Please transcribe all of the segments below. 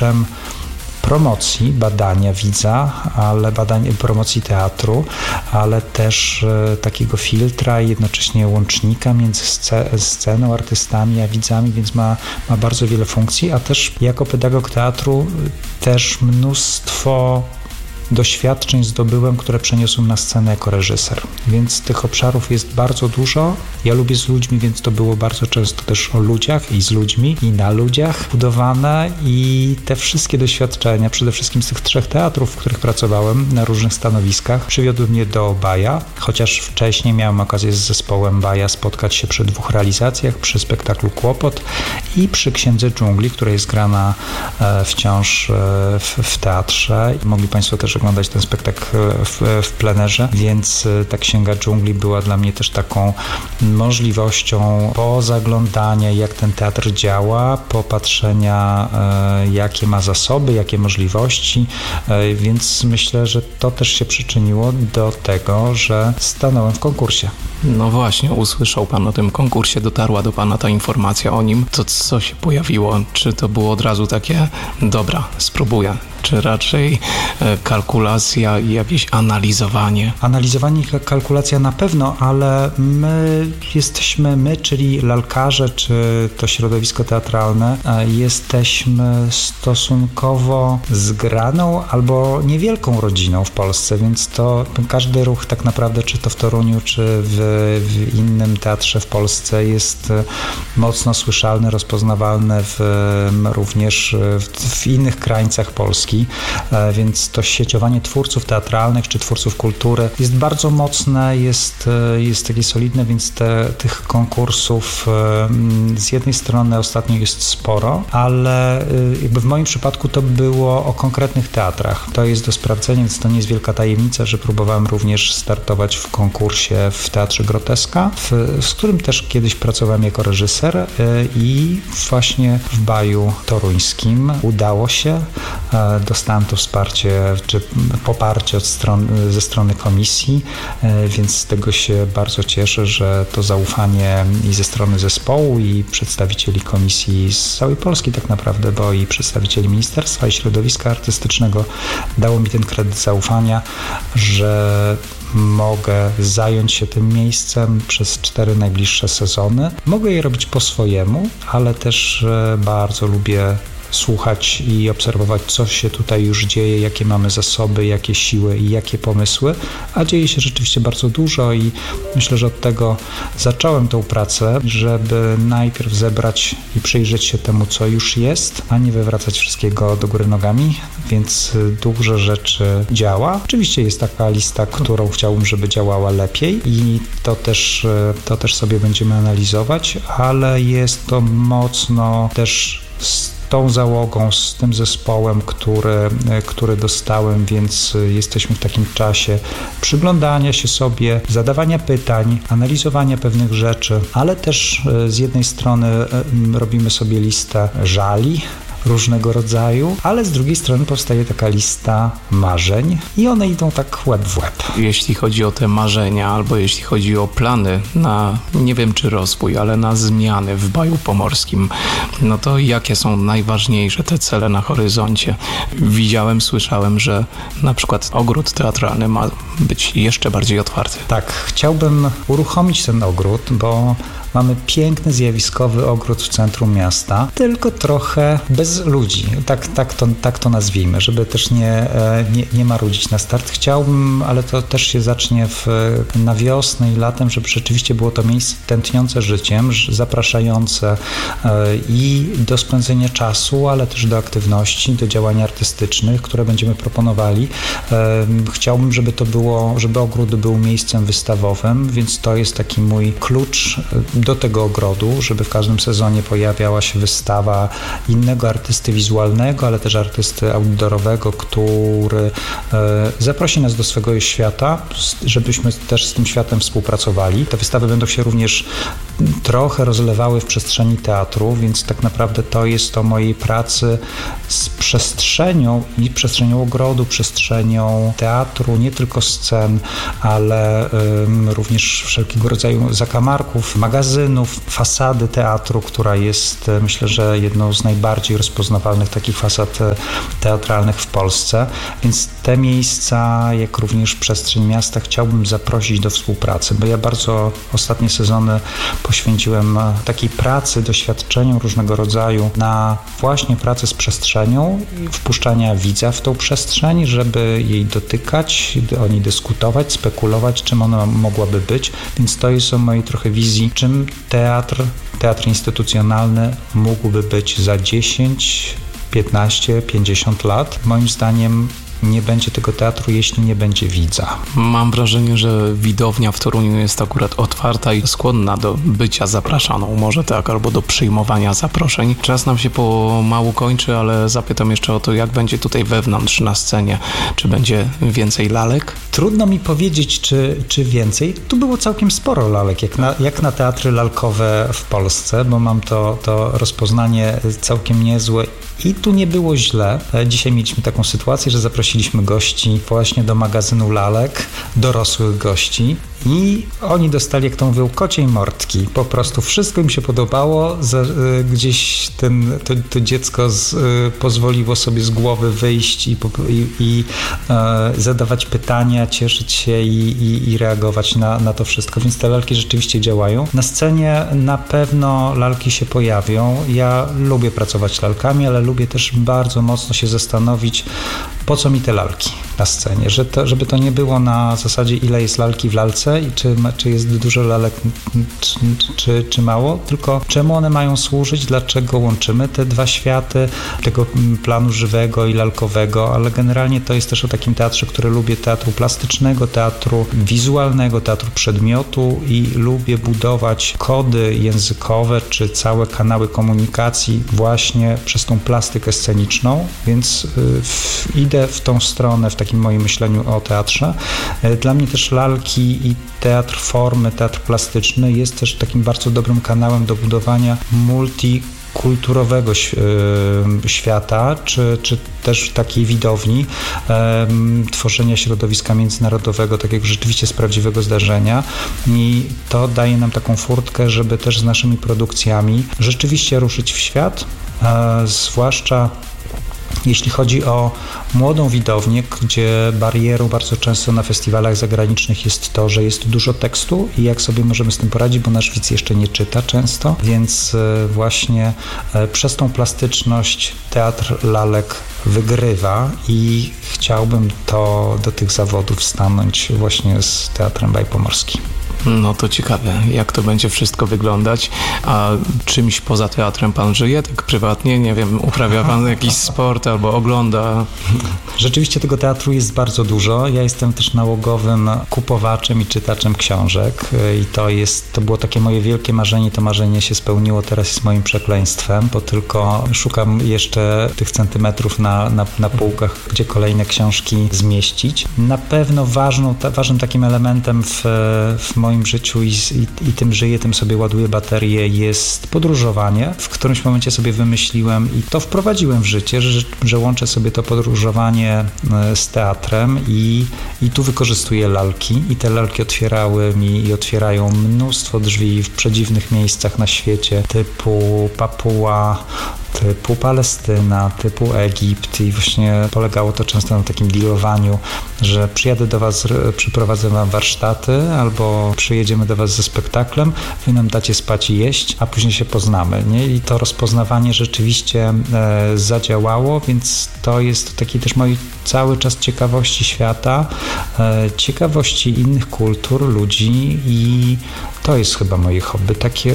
badaczem promocji, badania widza, ale promocji teatru, ale też takiego filtra i jednocześnie łącznika między sceną, artystami a widzami, więc ma bardzo wiele funkcji, a też jako pedagog teatru też mnóstwo doświadczeń zdobyłem, które przeniosłem na scenę jako reżyser. Więc tych obszarów jest bardzo dużo. Ja lubię z ludźmi, więc to było bardzo często też o ludziach i z ludźmi i na ludziach budowane i te wszystkie doświadczenia, przede wszystkim z tych 3 teatrów, w których pracowałem na różnych stanowiskach, przywiodły mnie do Baja, chociaż wcześniej miałem okazję z zespołem Baja spotkać się przy 2 realizacjach, przy spektaklu Kłopot i przy Księdze Dżungli, która jest grana wciąż w teatrze. Mogli Państwo też oglądać ten spektakl w plenerze, więc ta Księga Dżungli była dla mnie też taką możliwością pozaglądania, jak ten teatr działa, popatrzenia, jakie ma zasoby, jakie możliwości, więc myślę, że to też się przyczyniło do tego, że stanąłem w konkursie. No właśnie, usłyszał Pan o tym konkursie, dotarła do Pana ta informacja o nim. To co się pojawiło? Czy to było od razu takie, dobra, spróbuję? Czy raczej kalkulacja i jakieś analizowanie? Analizowanie i kalkulacja na pewno, ale my, czyli lalkarze, czy to środowisko teatralne, jesteśmy stosunkowo zgraną albo niewielką rodziną w Polsce, więc to każdy ruch tak naprawdę, czy to w Toruniu, czy w innym teatrze w Polsce jest mocno słyszalny, rozpoznawalny również w innych krańcach Polski. Więc to sieciowanie twórców teatralnych czy twórców kultury jest bardzo mocne, jest takie solidne, więc tych konkursów z jednej strony ostatnio jest sporo, ale jakby w moim przypadku to było o konkretnych teatrach. To jest do sprawdzenia, więc to nie jest wielka tajemnica, że próbowałem również startować w konkursie w Teatrze Groteska, z którym też kiedyś pracowałem jako reżyser i właśnie w Baju Toruńskim udało się. Dostałem to wsparcie czy poparcie ze strony komisji, więc z tego się bardzo cieszę, że to zaufanie i ze strony zespołu i przedstawicieli komisji z całej Polski tak naprawdę, bo i przedstawicieli Ministerstwa i Środowiska Artystycznego dało mi ten kredyt zaufania, że mogę zająć się tym miejscem przez 4 najbliższe sezony. Mogę je robić po swojemu, ale też bardzo lubię słuchać i obserwować, co się tutaj już dzieje, jakie mamy zasoby, jakie siły i jakie pomysły, a dzieje się rzeczywiście bardzo dużo i myślę, że od tego zacząłem tą pracę, żeby najpierw zebrać i przyjrzeć się temu, co już jest, a nie wywracać wszystkiego do góry nogami, więc dużo rzeczy działa. Oczywiście jest taka lista, którą chciałbym, żeby działała lepiej i to też sobie będziemy analizować, ale jest to mocno też z tą załogą, z tym zespołem, który dostałem, więc jesteśmy w takim czasie przyglądania się sobie, zadawania pytań, analizowania pewnych rzeczy, ale też z jednej strony robimy sobie listę żali różnego rodzaju, ale z drugiej strony powstaje taka lista marzeń i one idą tak łeb w łeb. Jeśli chodzi o te marzenia, albo jeśli chodzi o plany na, nie wiem czy rozwój, ale na zmiany w Baju Pomorskim, no to jakie są najważniejsze te cele na horyzoncie? Widziałem, słyszałem, że na przykład ogród teatralny ma być jeszcze bardziej otwarty. Tak, chciałbym uruchomić ten ogród, bo mamy piękny, zjawiskowy ogród w centrum miasta, tylko trochę bez ludzi, tak to nazwijmy, żeby też nie marudzić na start. Chciałbym, ale to też się zacznie na wiosnę i latem, żeby rzeczywiście było to miejsce tętniące życiem, zapraszające i do spędzenia czasu, ale też do aktywności, do działań artystycznych, które będziemy proponowali. Chciałbym, żeby ogród był miejscem wystawowym, więc to jest taki mój klucz do tego ogrodu, żeby w każdym sezonie pojawiała się wystawa innego artysty wizualnego, ale też artysty outdoorowego, który zaprosi nas do swego świata, żebyśmy też z tym światem współpracowali. Te wystawy będą się również trochę rozlewały w przestrzeni teatru, więc tak naprawdę to jest o mojej pracy z przestrzenią i przestrzenią ogrodu, przestrzenią teatru, nie tylko scen, ale również wszelkiego rodzaju zakamarków, magazynów, fasady teatru, która jest, myślę, że jedną z najbardziej rozpoznawalnych takich fasad teatralnych w Polsce, więc te miejsca, jak również przestrzeń miasta chciałbym zaprosić do współpracy, bo ja bardzo ostatnie sezony poświęciłem takiej pracy, doświadczeniom różnego rodzaju na właśnie pracę z przestrzenią i wpuszczania widza w tą przestrzeń, żeby jej dotykać, o niej dyskutować, spekulować, czym ona mogłaby być, więc to jest o mojej trochę wizji, czym teatr instytucjonalny mógłby być za 10, 15, 50 lat. Moim zdaniem nie będzie tego teatru, jeśli nie będzie widza. Mam wrażenie, że widownia w Toruniu jest akurat otwarta i skłonna do bycia zapraszaną, może tak, albo do przyjmowania zaproszeń. Czas nam się pomału kończy, ale zapytam jeszcze o to, jak będzie tutaj wewnątrz na scenie. Czy będzie więcej lalek? Trudno mi powiedzieć, czy więcej. Tu było całkiem sporo lalek, jak na teatry lalkowe w Polsce, bo mam to rozpoznanie całkiem niezłe i tu nie było źle. Dzisiaj mieliśmy taką sytuację, że zaprosiliśmy gości właśnie do magazynu lalek, dorosłych gości i oni dostali, jak to mówią, kociej mordki. Po prostu wszystko im się podobało, gdzieś to dziecko pozwoliło sobie z głowy wyjść i zadawać pytania, cieszyć się i reagować na to wszystko, więc te lalki rzeczywiście działają. Na scenie na pewno lalki się pojawią. Ja lubię pracować lalkami, ale lubię też bardzo mocno się zastanowić, po co mi te lalki na scenie, żeby to nie było na zasadzie, ile jest lalki w lalce i czy jest dużo lalek, czy mało, tylko czemu one mają służyć, dlaczego łączymy te dwa światy, tego planu żywego i lalkowego, ale generalnie to jest też o takim teatrze, który lubię, teatru plastycznego, teatru wizualnego, teatru przedmiotu i lubię budować kody językowe, czy całe kanały komunikacji właśnie przez tą plastykę sceniczną, więc idę w tą stronę w takim moim myśleniu o teatrze. Dla mnie też lalki i teatr formy, teatr plastyczny jest też takim bardzo dobrym kanałem do budowania multikulturowego świata, czy też takiej widowni, tworzenia środowiska międzynarodowego, takiego rzeczywiście z prawdziwego zdarzenia i to daje nam taką furtkę, żeby też z naszymi produkcjami rzeczywiście ruszyć w świat, zwłaszcza jeśli chodzi o młodą widownię, gdzie barierą bardzo często na festiwalach zagranicznych jest to, że jest dużo tekstu i jak sobie możemy z tym poradzić, bo nasz widz jeszcze nie czyta często, więc właśnie przez tą plastyczność teatr lalek wygrywa i chciałbym do tych zawodów stanąć właśnie z Teatrem Bajpomorskim. No to ciekawe, jak to będzie wszystko wyglądać. A czymś poza teatrem pan żyje, tak prywatnie? Nie wiem, uprawia pan jakiś sport albo ogląda? Rzeczywiście tego teatru jest bardzo dużo. Ja jestem też nałogowym kupowaczem i czytaczem książek i to było takie moje wielkie marzenie. To marzenie się spełniło, teraz jest moim przekleństwem, bo tylko szukam jeszcze tych centymetrów na półkach, gdzie kolejne książki zmieścić. Na pewno ważnym takim elementem w moim życiu i tym żyję, tym sobie ładuję baterię, jest podróżowanie. W którymś momencie sobie wymyśliłem i to wprowadziłem w życie, że łączę sobie to podróżowanie z teatrem i tu wykorzystuję lalki i te lalki otwierały mi i otwierają mnóstwo drzwi w przedziwnych miejscach na świecie, typu Papua, typu Palestyna, typu Egipt i właśnie polegało to często na takim dealowaniu, że przyjadę do was, przyprowadzę wam warsztaty albo przyjedziemy do was ze spektaklem, wy nam dacie spać i jeść, a później się poznamy, nie? I to rozpoznawanie rzeczywiście zadziałało, więc to jest taki też mój cały czas ciekawości świata, ciekawości innych kultur, ludzi i to jest chyba moje hobby, takie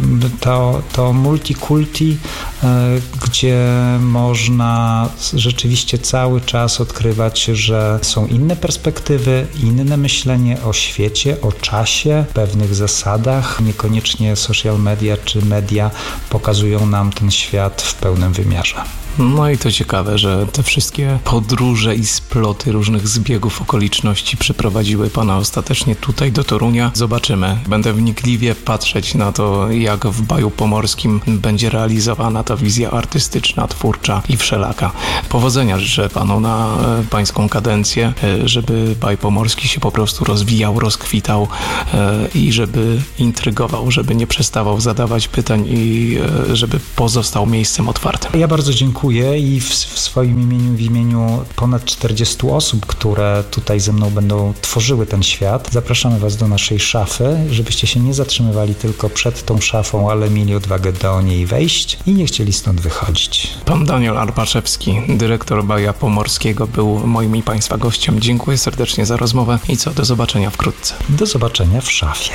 to multikulti, gdzie można rzeczywiście cały czas odkrywać, że są inne perspektywy, inne myślenie o świecie, o czasie, pewnych zasadach. Niekoniecznie social media czy media pokazują nam ten świat w pełnym wymiarze. No i to ciekawe, że te wszystkie podróże i sploty różnych zbiegów okoliczności przyprowadziły pana ostatecznie tutaj do Torunia. Zobaczymy. Będę wnikliwie patrzeć na to, jak w Baju Pomorskim będzie realizowana ta wizja artystyczna, twórcza i wszelaka. Powodzenia życzę panu na pańską kadencję, żeby Baj Pomorski się po prostu rozwijał, rozkwitał i żeby intrygował, żeby nie przestawał zadawać pytań i żeby pozostał miejscem otwartym. Ja bardzo dziękuję i w swoim imieniu, w imieniu ponad 40 osób, które tutaj ze mną będą tworzyły ten świat, zapraszamy was do naszej szafy, żebyście się nie zatrzymywali tylko przed tą szafą, ale mieli odwagę do niej wejść i nie chcieli stąd wychodzić. Pan Daniel Arpaszewski, dyrektor Baja Pomorskiego, był moim i państwa gościem. Dziękuję serdecznie za rozmowę i do zobaczenia wkrótce. Do zobaczenia w szafie.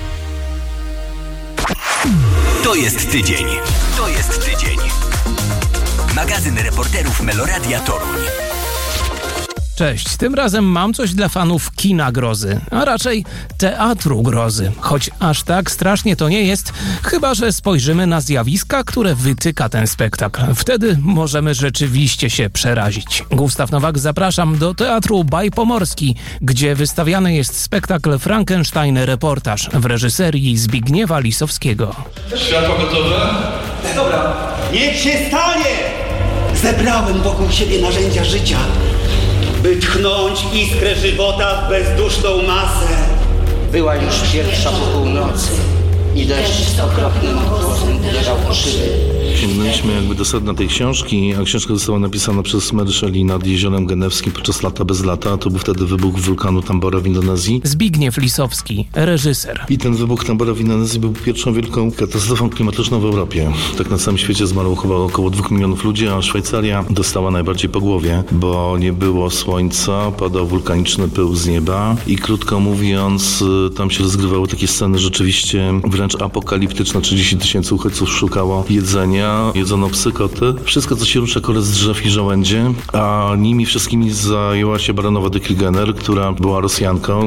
To jest tydzień. To jest tydzień. Magazyn reporterów Meloradia Toruń. Cześć, tym razem mam coś dla fanów kina grozy, a raczej teatru grozy, choć aż tak strasznie to nie jest, chyba że spojrzymy na zjawiska, które wytyka ten spektakl. Wtedy możemy rzeczywiście się przerazić. Gustaw Nowak, zapraszam do Teatru Baj Pomorski, gdzie wystawiany jest spektakl Frankenstein Reportaż w reżyserii Zbigniewa Lisowskiego. Światło gotowe? Dobra, niech się stanie! Zebrałem wokół siebie narzędzia życia, by tchnąć iskrę żywota w bezduszną masę. Była już pierwsza po północy i deszcz z okropnym głosem uderzał po szyby. Sięgnęliśmy jakby do sedna tej książki, a książka została napisana przez Mary Shelley nad Jeziorem Genewskim podczas Lata bez lata. To był wtedy wybuch wulkanu Tambora w Indonezji. Zbigniew Lisowski, reżyser. I ten wybuch Tambora w Indonezji był pierwszą wielką katastrofą klimatyczną w Europie. Tak na całym świecie zmarło chyba około 2 milionów ludzi, a Szwajcaria dostała najbardziej po głowie, bo nie było słońca, padał wulkaniczny pył z nieba i krótko mówiąc, tam się rozgrywały takie sceny rzeczywiście wręcz apokaliptyczne. 30 000 uchodźców szukało jedzenia, jedzono psy, koty. Wszystko, co się rusza, kole z drzew i żołędzie, a nimi wszystkimi zajęła się baronowa de Kligener, która była Rosjanką,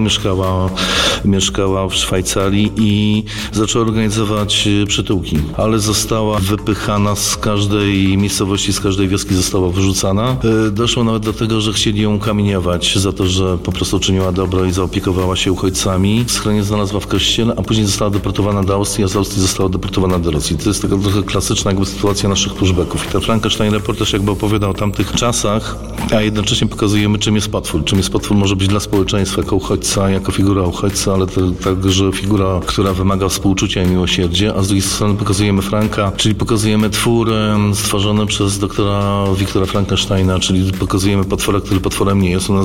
mieszkała w Szwajcarii i zaczęła organizować przytułki, ale została wypychana z każdej miejscowości, z każdej wioski została wyrzucana. Doszło nawet do tego, że chcieli ją kamieniować za to, że po prostu czyniła dobro i zaopiekowała się uchodźcami. Schronienie znalazła w kościele, a później została deportowana do Austrii, a z Austrii została deportowana do Rosji. To jest taka trochę klasyczna jakby sytuacja naszych pushbacków. I ten Frankenstein Reportaż jakby opowiada o tamtych czasach, a jednocześnie pokazujemy, czym jest potwór. Czym jest potwór może być dla społeczeństwa jako uchodźca, jako figura uchodźcy, ale także figura, która wymaga współczucia i miłosierdzia, a z drugiej strony pokazujemy Franka, czyli pokazujemy twór stworzony przez doktora Wiktora Frankensteina, czyli pokazujemy potwora, który potworem nie jest.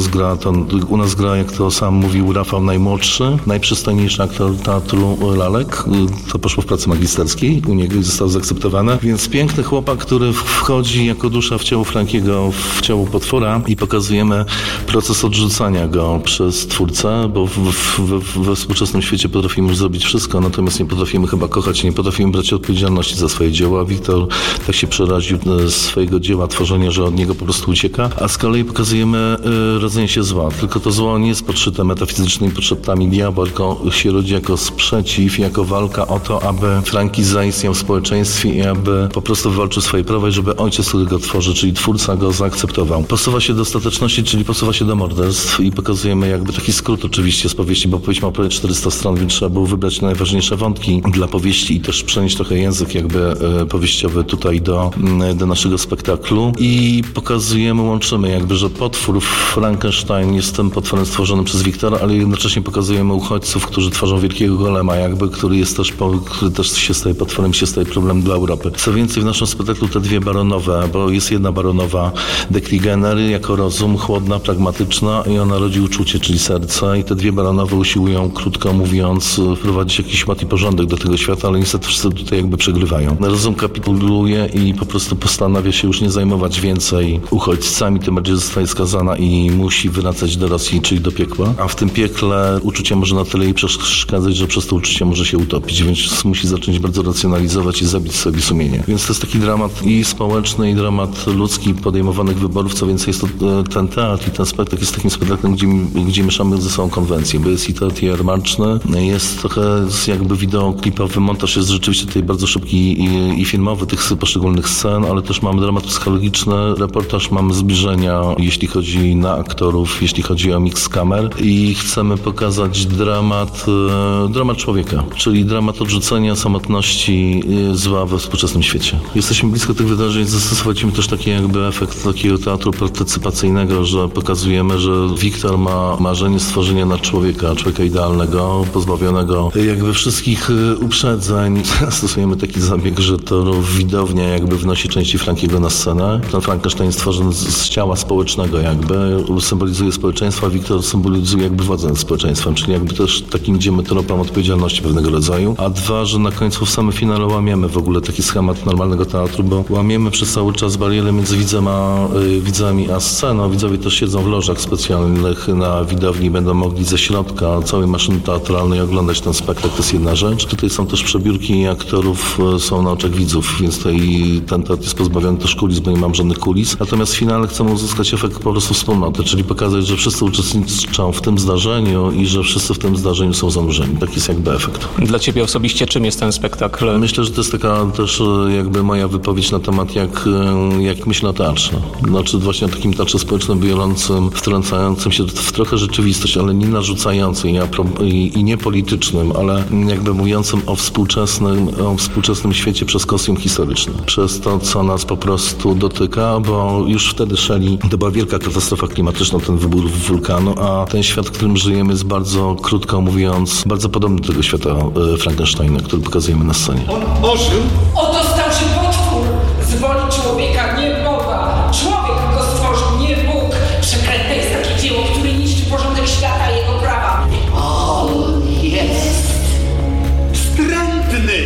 U nas gra, jak to sam mówił Rafał, najmłodszy, najprzystojniejszy aktor teatru lalek. To poszło w pracy magisterskiej u niego i zostało zaakceptowane. Więc piękny chłopak, który wchodzi jako dusza w ciało Frankiego, w ciało potwora i pokazujemy proces odrzucania go przez twórcę, bo we współczesnym świecie potrafimy zrobić wszystko, natomiast nie potrafimy chyba kochać, nie potrafimy brać odpowiedzialności za swoje dzieła. Wiktor tak się przeraził swojego dzieła, tworzenia, że od niego po prostu ucieka, a z kolei pokazujemy rodzenie się zła. Tylko to zło nie jest podszyte metafizycznymi potrzebami diabła, tylko się rodzi jako sprzeciw, jako walka o to, aby Franki zaistniał w społeczeństwie i aby po prostu wywalczył swoje prawa i żeby ojciec, który go tworzy, czyli twórca, go zaakceptował. Posuwa się do ostateczności, czyli posuwa się do morderstw i pokazujemy jakby taki skrót oczywiście z powieści, bo powieść ma prawie 400 stron, więc trzeba było wybrać najważniejsze wątki dla powieści i też przenieść trochę język jakby powieściowy tutaj do naszego spektaklu i pokazujemy, łączymy jakby, że potwór Frankenstein jest tym potworem stworzonym przez Wiktora, ale jednocześnie pokazujemy uchodźców, którzy tworzą wielkiego golema jakby, który też się staje potworem, się staje problem dla Europy. Co więcej, w naszym spektaklu te dwie baronowe, bo jest jedna baronowa de Kligener jako rozum, chłodna, pragmatyczna i ona rodzi uczucie, czyli serce i te dwie baronowe usiłują, krótko mówiąc, wprowadzić jakiś ład i porządek do tego świata, ale niestety wszyscy tutaj jakby przegrywają. Rozum kapituluje i po prostu postanawia się już nie zajmować więcej uchodźcami, tym bardziej zostaje skazana i musi wracać do Rosji, czyli do piekła, a w tym piekle uczucie może na tyle jej przeszkadzać, że przez to uczucie może się utopić, więc musi zacząć bardzo racjonalizować i zabić sobie sumienie. istnieje. Więc to jest taki dramat i społeczny, i dramat ludzki podejmowanych wyborów. Co więcej, jest to ten teatr i ten spektakl jest takim spektaklem, gdzie mieszamy ze sobą konwencje, bo jest i teatr jarmarczny, jest trochę jakby wideoklipowy, montaż jest rzeczywiście tutaj bardzo szybki i filmowy tych poszczególnych scen, ale też mamy dramat psychologiczny, reportaż, mamy zbliżenia, jeśli chodzi na aktorów, jeśli chodzi o miks kamer i chcemy pokazać dramat człowieka, czyli dramat odrzucenia, samotności, zła we współczesnym świecie. Jesteśmy blisko tych wydarzeń, zastosowaliśmy też taki jakby efekt takiego teatru partycypacyjnego, że pokazujemy, że Wiktor ma marzenie stworzenia na człowieka idealnego, pozbawionego jakby wszystkich uprzedzeń. Stosujemy taki zabieg, że to widownia jakby wnosi części Frankiego na scenę. Ten Frankenstein stworzony z ciała społecznego jakby, symbolizuje społeczeństwo, a Wiktor symbolizuje jakby władzę nad społeczeństwem, czyli jakby też takim idziemy tropem odpowiedzialności pewnego rodzaju. A dwa, że na końcu w samym finale łamiemy w ogóle taki schemat normalnego teatru, bo łamiemy przez cały czas barierę między widzami a sceną. Widzowie też siedzą w lożach specjalnych na widowni, będą mogli ze środka całej maszyny teatralnej oglądać ten spektakl, to jest jedna rzecz. Tutaj są też przebiórki aktorów, są na oczach widzów, więc tutaj ten teatr jest pozbawiony też kulis, bo nie mam żadnych kulis. Natomiast w finale chcemy uzyskać efekt po prostu wspólnoty, czyli pokazać, że wszyscy uczestniczą w tym zdarzeniu i że wszyscy w tym zdarzeniu są zanurzeni. Taki jest jakby efekt. Dla ciebie osobiście czym jest ten spektakl? Myślę, że to jest taka też jakby moja wypowiedź na temat jak myślę o teatrze. Znaczy właśnie o takim teatrze społecznym, biorącym, wtrącającym się w trochę rzeczywistość, ale nie narzucającym i nie politycznym, ale jakby mówiącym o współczesnym świecie przez kostium historyczny. Przez to, co nas po prostu dotyka, bo już wtedy to była wielka katastrofa klimatyczna, ten wybuch wulkanu, a ten świat, w którym żyjemy, jest bardzo, krótko mówiąc, bardzo podobny do tego świata Frankensteina, który pokazujemy na scenie. On ożył? Oto stał się potwór z woli człowieka, nie Boga. Człowiek go stworzył, nie Bóg. Przeklęte jest takie dzieło, które niszczy porządek świata i jego prawa. On jest Wstrętny!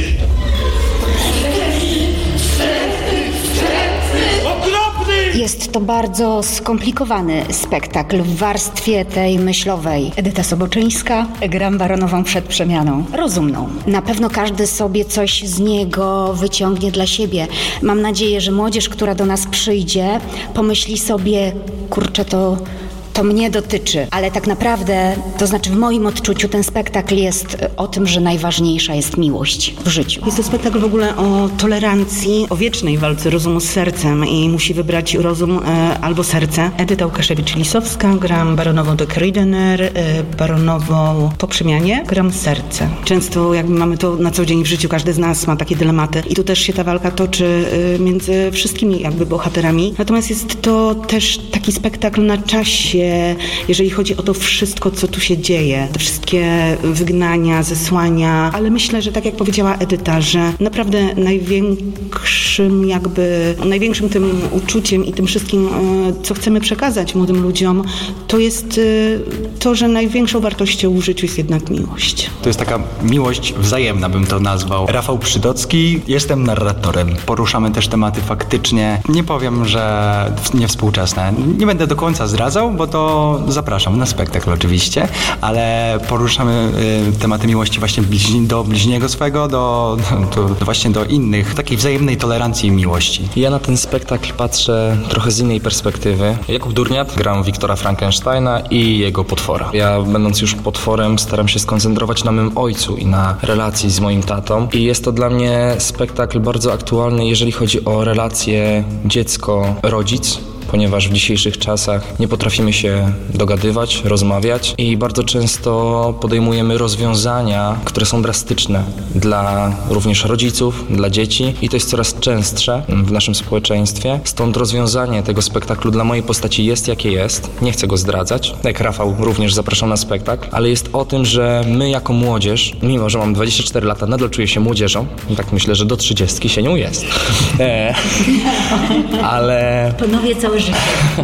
Okropny! Jest to bardzo skomplikowany spektakl w warstwie tej myślowej. Edyta Soboczyńska, gram baronową przed przemianą. Rozumną. Na pewno każdy sobie coś z niego wyciągnie dla siebie. Mam nadzieję, że młodzież, która do nas przyjdzie, pomyśli sobie, kurczę, to mnie dotyczy, ale tak naprawdę, to znaczy w moim odczuciu ten spektakl jest o tym, że najważniejsza jest miłość w życiu. Jest to spektakl w ogóle o tolerancji, o wiecznej walce rozumu z sercem i musi wybrać rozum albo serce. Edyta Łukaszewicz-Lisowska, gram baronową de Kridener, baronową po przemianie, gram serce. Często jakby mamy to na co dzień w życiu, każdy z nas ma takie dylematy i tu też się ta walka toczy między wszystkimi jakby bohaterami. Natomiast jest to też taki spektakl na czasie, jeżeli chodzi o to wszystko, co tu się dzieje. Te wszystkie wygnania, zesłania, ale myślę, że tak jak powiedziała Edyta, że naprawdę największym tym uczuciem i tym wszystkim, co chcemy przekazać młodym ludziom, to jest to, że największą wartością w życiu jest jednak miłość. To jest taka miłość wzajemna, bym to nazwał. Rafał Przydocki, jestem narratorem. Poruszamy też tematy faktycznie, nie powiem, że niewspółczesne. Nie będę do końca zdradzał, bo to zapraszam na spektakl oczywiście, ale poruszamy tematy miłości właśnie do bliźniego swego, właśnie do innych, takiej wzajemnej tolerancji i miłości. Ja na ten spektakl patrzę trochę z innej perspektywy. Jakub Durniat, gram Wiktora Frankensteina i jego potwora. Ja, będąc już potworem, staram się skoncentrować na mym ojcu i na relacji z moim tatą i jest to dla mnie spektakl bardzo aktualny, jeżeli chodzi o relację dziecko-rodzic, ponieważ w dzisiejszych czasach nie potrafimy się dogadywać, rozmawiać i bardzo często podejmujemy rozwiązania, które są drastyczne dla również rodziców, dla dzieci i to jest coraz częstsze w naszym społeczeństwie. Stąd rozwiązanie tego spektaklu dla mojej postaci jest jakie jest. Nie chcę go zdradzać. Jak Rafał również zapraszam na spektakl, ale jest o tym, że my jako młodzież, mimo że mam 24 lata, nadal czuję się młodzieżą. Tak myślę, że do 30 się nią jest. Ale... Panowie całe życie.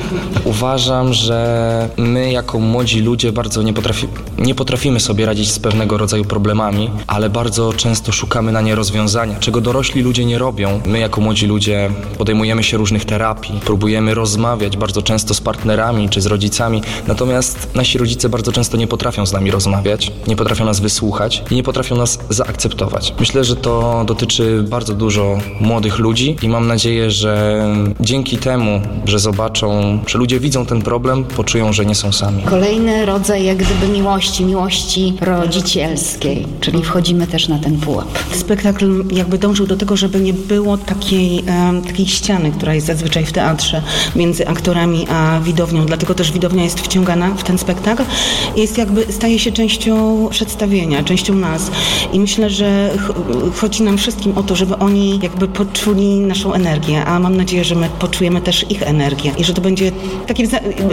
Uważam, że my jako młodzi ludzie bardzo nie potrafimy sobie radzić z pewnego rodzaju problemami, ale bardzo często szukamy na nie rozwiązania, czego dorośli ludzie nie robią. My jako młodzi ludzie podejmujemy się różnych terapii, próbujemy rozmawiać bardzo często z partnerami czy z rodzicami, natomiast nasi rodzice bardzo często nie potrafią z nami rozmawiać, nie potrafią nas wysłuchać i nie potrafią nas zaakceptować. Myślę, że to dotyczy bardzo dużo młodych ludzi i mam nadzieję, że dzięki temu, że zobaczą, że ludzie widzą ten problem, poczują, że nie są sami. Kolejny rodzaj jak gdyby miłości rodzicielskiej, czyli wchodzimy też na ten pułap. Spektakl jakby dążył do tego, żeby nie było takiej ściany, która jest zazwyczaj w teatrze między aktorami a widownią, dlatego też widownia jest wciągana w ten spektakl. Staje się częścią przedstawienia, częścią nas. I myślę, że chodzi nam wszystkim o to, żeby oni jakby poczuli naszą energię, a mam nadzieję, że my poczujemy też ich energię i że to będzie takie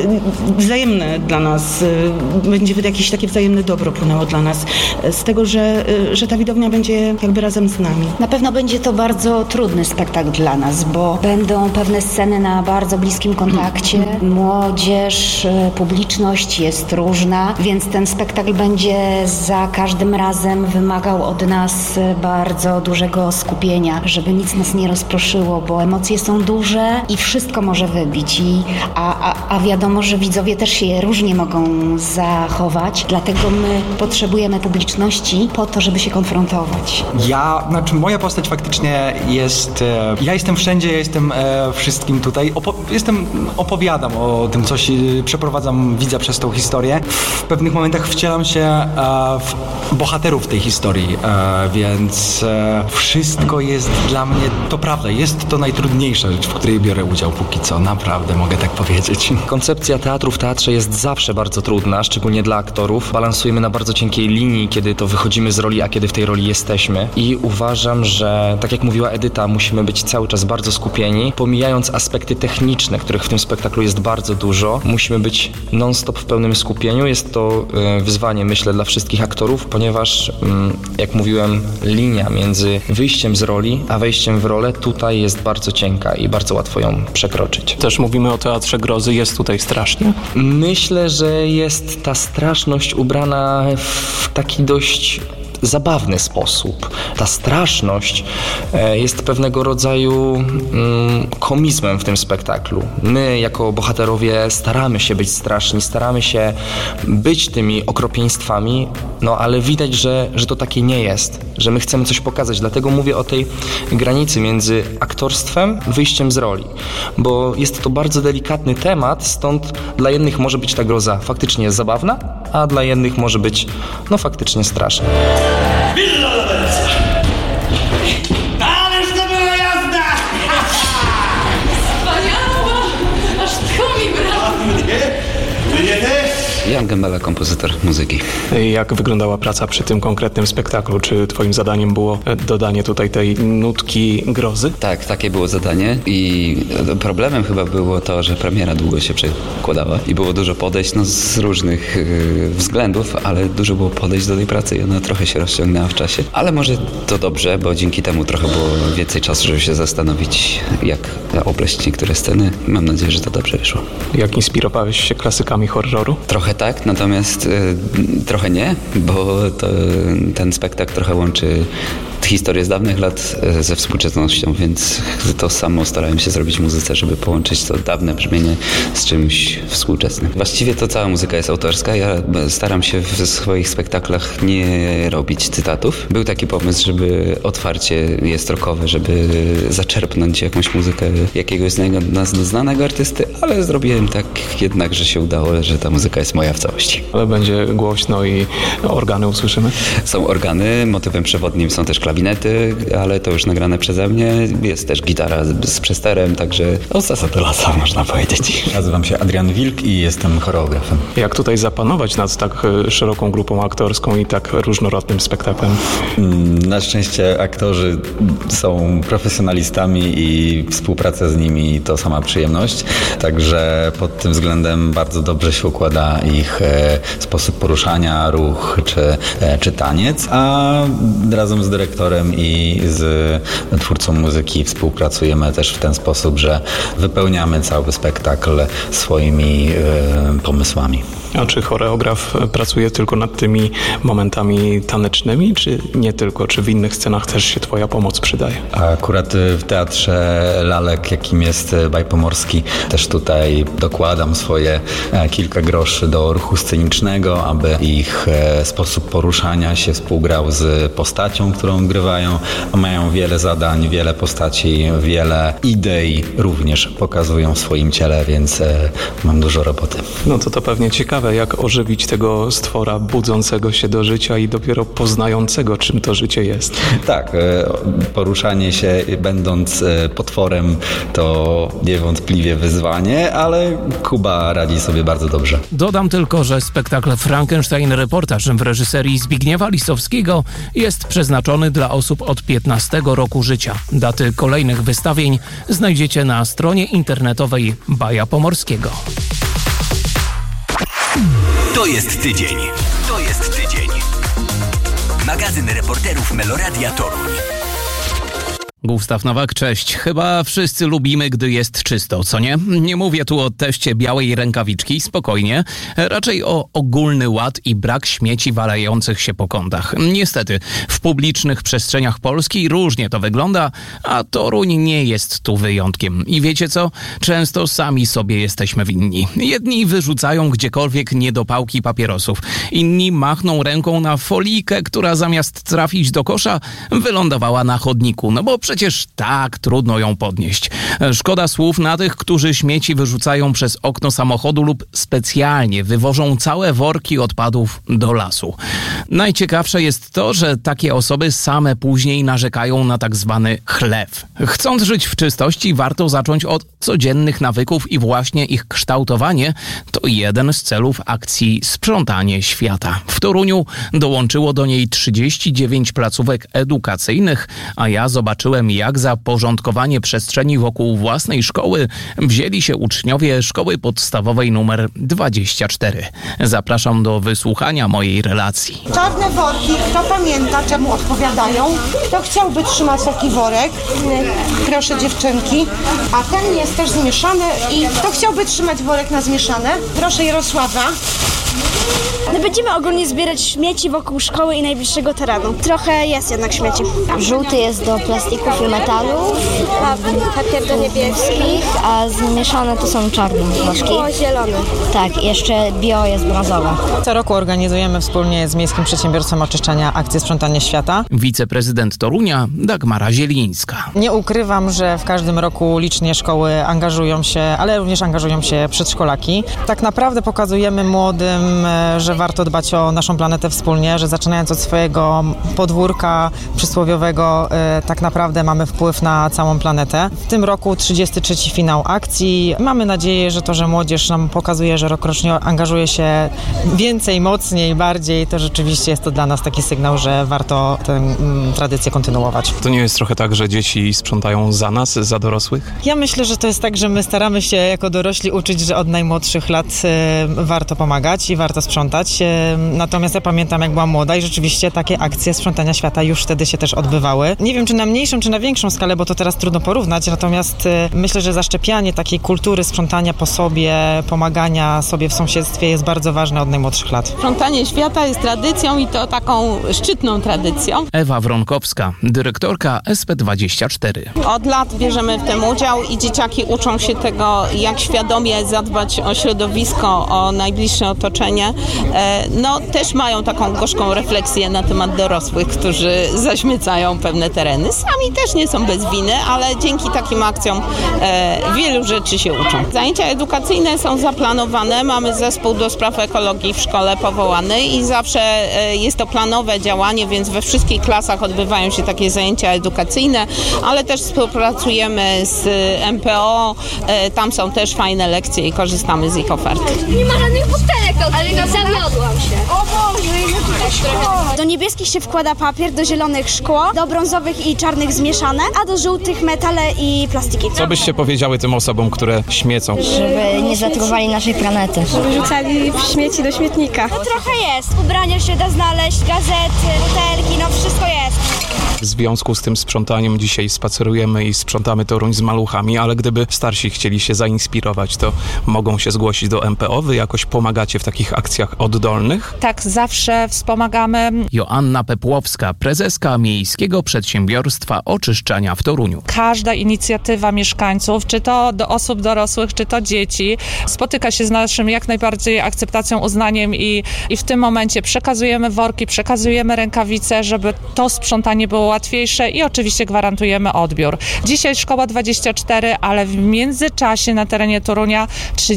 wzajemne dla nas, będzie jakieś takie wzajemne dobro płynęło dla nas z tego, że ta widownia będzie jakby razem z nami. Na pewno będzie to bardzo trudny spektakl dla nas, bo będą pewne sceny na bardzo bliskim kontakcie. Młodzież, publiczność jest różna, więc ten spektakl będzie za każdym razem wymagał od nas bardzo dużego skupienia, żeby nic nas nie rozproszyło, bo emocje są duże i wszystko może wybić. A wiadomo, że widzowie też się różnie mogą zachować, dlatego my potrzebujemy publiczności po to, żeby się konfrontować. Moja postać faktycznie jest... Ja jestem wszędzie, ja jestem wszystkim tutaj. Opowiadam o tym coś, przeprowadzam widza przez tą historię. W pewnych momentach wcielam się w bohaterów tej historii, więc wszystko jest dla mnie, to prawda, jest to najtrudniejsza rzecz, w której biorę udział póki co, naprawdę mogę tak powiedzieć. Koncepcja teatru w teatrze jest zawsze bardzo trudna, szczególnie dla aktorów. Balansujemy na bardzo cienkiej linii, kiedy to wychodzimy z roli, a kiedy w tej roli jesteśmy. I uważam, że tak jak mówiła Edyta, musimy być cały czas bardzo skupieni, pomijając aspekty techniczne, których w tym spektaklu jest bardzo dużo. Musimy być non-stop w pełnym skupieniu. Jest to wyzwanie, myślę, dla wszystkich aktorów, ponieważ, jak mówiłem, linia między wyjściem z roli, a wejściem w rolę tutaj jest bardzo cienka i bardzo łatwo ją przekroczyć. Też mówimy o teatrze grozy, jest tutaj strasznie? Myślę, że jest ta straszność ubrana w taki dość zabawny sposób. Ta straszność jest pewnego rodzaju komizmem w tym spektaklu. My jako bohaterowie staramy się być straszni, staramy się być tymi okropieństwami, ale widać, że to takie nie jest, że my chcemy coś pokazać. Dlatego mówię o tej granicy między aktorstwem, wyjściem z roli, bo jest to bardzo delikatny temat, stąd dla jednych może być ta groza faktycznie zabawna, a dla jednych może być faktycznie straszna. Villa Laversa! Ależ to była jazda! Wspaniała! Aż tchu mi brawo! Mnie też! Jan Gębela, kompozytor muzyki. Jak wyglądała praca przy tym konkretnym spektaklu? Czy twoim zadaniem było dodanie tutaj tej nutki grozy? Tak, takie było zadanie i problemem chyba było to, że premiera długo się przekładała i było dużo podejść z różnych względów, ale dużo było podejść do tej pracy i ona trochę się rozciągnęła w czasie. Ale może to dobrze, bo dzięki temu trochę było więcej czasu, żeby się zastanowić, jak opleść niektóre sceny. Mam nadzieję, że to dobrze wyszło. Jak inspirowałeś się klasykami horroru? Trochę tak, natomiast trochę nie, bo ten spektakl trochę łączy historię z dawnych lat ze współczesnością, więc to samo starałem się zrobić w muzyce, żeby połączyć to dawne brzmienie z czymś współczesnym. Właściwie to cała muzyka jest autorska. Ja staram się w swoich spektaklach nie robić cytatów. Był taki pomysł, żeby otwarcie jest rockowe, żeby zaczerpnąć jakąś muzykę jakiegoś znanego artysty, ale zrobiłem tak jednak, że się udało, że ta muzyka jest moja w całości. Ale będzie głośno i organy usłyszymy? Są organy, motywem przewodnim są też klawinety, ale to już nagrane przeze mnie. Jest też gitara z przesterem, także od sasa do lasa, można powiedzieć. Nazywam się Adrian Wilk i jestem choreografem. Jak tutaj zapanować nad tak szeroką grupą aktorską i tak różnorodnym spektaklem? Na szczęście aktorzy są profesjonalistami i współpraca z nimi to sama przyjemność, także pod tym względem bardzo dobrze się układa ich sposób poruszania, ruch czy taniec, a razem z dyrektorem dyrektorem i z twórcą muzyki współpracujemy też w ten sposób, że wypełniamy cały spektakl swoimi pomysłami. A czy choreograf pracuje tylko nad tymi momentami tanecznymi, czy nie tylko? Czy w innych scenach też się twoja pomoc przydaje? Akurat w Teatrze Lalek, jakim jest Baj Pomorski, też tutaj dokładam swoje kilka groszy do ruchu scenicznego, aby ich sposób poruszania się współgrał z postacią, którą grywają. Mają wiele zadań, wiele postaci, wiele idei również pokazują w swoim ciele, więc mam dużo roboty. No to pewnie ciekawe, jak ożywić tego stwora budzącego się do życia i dopiero poznającego, czym to życie jest. Tak, poruszanie się będąc potworem to niewątpliwie wyzwanie, ale Kuba radzi sobie bardzo dobrze. Dodam tylko, że spektakl Frankenstein Reportaż w reżyserii Zbigniewa Lisowskiego jest przeznaczony dla osób od 15 roku życia. Daty kolejnych wystawień znajdziecie na stronie internetowej Baja Pomorskiego. To jest tydzień. To jest tydzień. Magazyn reporterów Meloradia Toruń. Gustaw Nowak, cześć. Chyba wszyscy lubimy, gdy jest czysto, co nie? Nie mówię tu o teście białej rękawiczki, spokojnie. Raczej o ogólny ład i brak śmieci walających się po kątach. Niestety, w publicznych przestrzeniach Polski różnie to wygląda, a Toruń nie jest tu wyjątkiem. I wiecie co? Często sami sobie jesteśmy winni. Jedni wyrzucają gdziekolwiek niedopałki papierosów, inni machną ręką na folijkę, która zamiast trafić do kosza, wylądowała na chodniku, no bo przecież tak trudno ją podnieść. Szkoda słów na tych, którzy śmieci wyrzucają przez okno samochodu lub specjalnie wywożą całe worki odpadów do lasu. Najciekawsze jest to, że takie osoby same później narzekają na tak zwany chlew. Chcąc żyć w czystości, warto zacząć od codziennych nawyków i właśnie ich kształtowanie to jeden z celów akcji Sprzątanie Świata. W Toruniu dołączyło do niej 39 placówek edukacyjnych, a ja zobaczyłem, jak za porządkowanie przestrzeni wokół własnej szkoły wzięli się uczniowie szkoły podstawowej nr 24. Zapraszam do wysłuchania mojej relacji. Czarne worki, kto pamięta, czemu odpowiadają? Kto chciałby trzymać taki worek? Proszę dziewczynki. A ten jest też zmieszany i kto chciałby trzymać worek na zmieszane? Proszę Jarosława. No będziemy ogólnie zbierać śmieci wokół szkoły i najbliższego terenu. Trochę jest jednak śmieci. Żółty jest do plastików i metalów, a papier do niebieskich, a zmieszane to są czarne worki. O, zielony. Tak, jeszcze bio jest brązowe. Co roku organizujemy wspólnie z Miejskim Przedsiębiorstwem Oczyszczania akcję Sprzątanie Świata. Wiceprezydent Torunia Dagmara Zielińska. Nie ukrywam, że w każdym roku licznie szkoły angażują się, ale również angażują się przedszkolaki. Tak naprawdę pokazujemy młodym, że warto dbać o naszą planetę wspólnie, że zaczynając od swojego podwórka przysłowiowego tak naprawdę mamy wpływ na całą planetę. W tym roku 33. finał akcji. Mamy nadzieję, że to, że młodzież nam pokazuje, że rokrocznie angażuje się więcej, mocniej, bardziej, to rzeczywiście jest to dla nas taki sygnał, że warto tę tradycję kontynuować. To nie jest trochę tak, że dzieci sprzątają za nas, za dorosłych? Ja myślę, że to jest tak, że my staramy się jako dorośli uczyć, że od najmłodszych lat warto pomagać i warto sprzątać. Natomiast ja pamiętam, jak byłam młoda i rzeczywiście takie akcje Sprzątania Świata już wtedy się też odbywały. Nie wiem, czy na mniejszą, czy na większą skalę, bo to teraz trudno porównać, natomiast myślę, że zaszczepianie takiej kultury sprzątania po sobie, pomagania sobie w sąsiedztwie jest bardzo ważne od najmłodszych lat. Sprzątanie Świata jest tradycją i to taką szczytną tradycją. Ewa Wronkowska, dyrektorka SP24. Od lat bierzemy w tym udział i dzieciaki uczą się tego, jak świadomie zadbać o środowisko, o najbliższe otoczenie. No też mają taką gorzką refleksję na temat dorosłych, którzy zaśmiecają pewne tereny. Sami też nie są bez winy, ale dzięki takim akcjom wielu rzeczy się uczą. Zajęcia edukacyjne są zaplanowane, mamy zespół do spraw ekologii w szkole powołany i zawsze jest to planowe działanie, więc we wszystkich klasach odbywają się takie zajęcia edukacyjne, ale też współpracujemy z MPO, tam są też fajne lekcje i korzystamy z ich ofert. Nie ma żadnych butelek, ale zawiodłam się. O Boże, do niebieskich się wkłada papier, do zielonych szkło, do brązowych i czarnych zmieszane, a do żółtych metale i plastiki. Co byście powiedziały tym osobom, które śmiecą? Żeby nie zatruwali naszej planety. Żeby rzucali śmieci do śmietnika. No trochę jest. Ubrania się da znaleźć, gazety, butelki, no wszystko jest. W związku z tym sprzątaniem dzisiaj spacerujemy i sprzątamy Toruń z maluchami, ale gdyby starsi chcieli się zainspirować, to mogą się zgłosić do MPO. Wy jakoś pomagacie w takich akcjach oddolnych? Tak, zawsze wspomagamy. Joanna Pepłowska, prezeska Miejskiego Przedsiębiorstwa Oczyszczania w Toruniu. Każda inicjatywa mieszkańców, czy to do osób dorosłych, czy to dzieci, spotyka się z naszym jak najbardziej akceptacją, uznaniem i w tym momencie przekazujemy worki, przekazujemy rękawice, żeby to sprzątanie było łatwiejsze i oczywiście gwarantujemy odbiór. Dzisiaj szkoła 24, ale w międzyczasie na terenie Torunia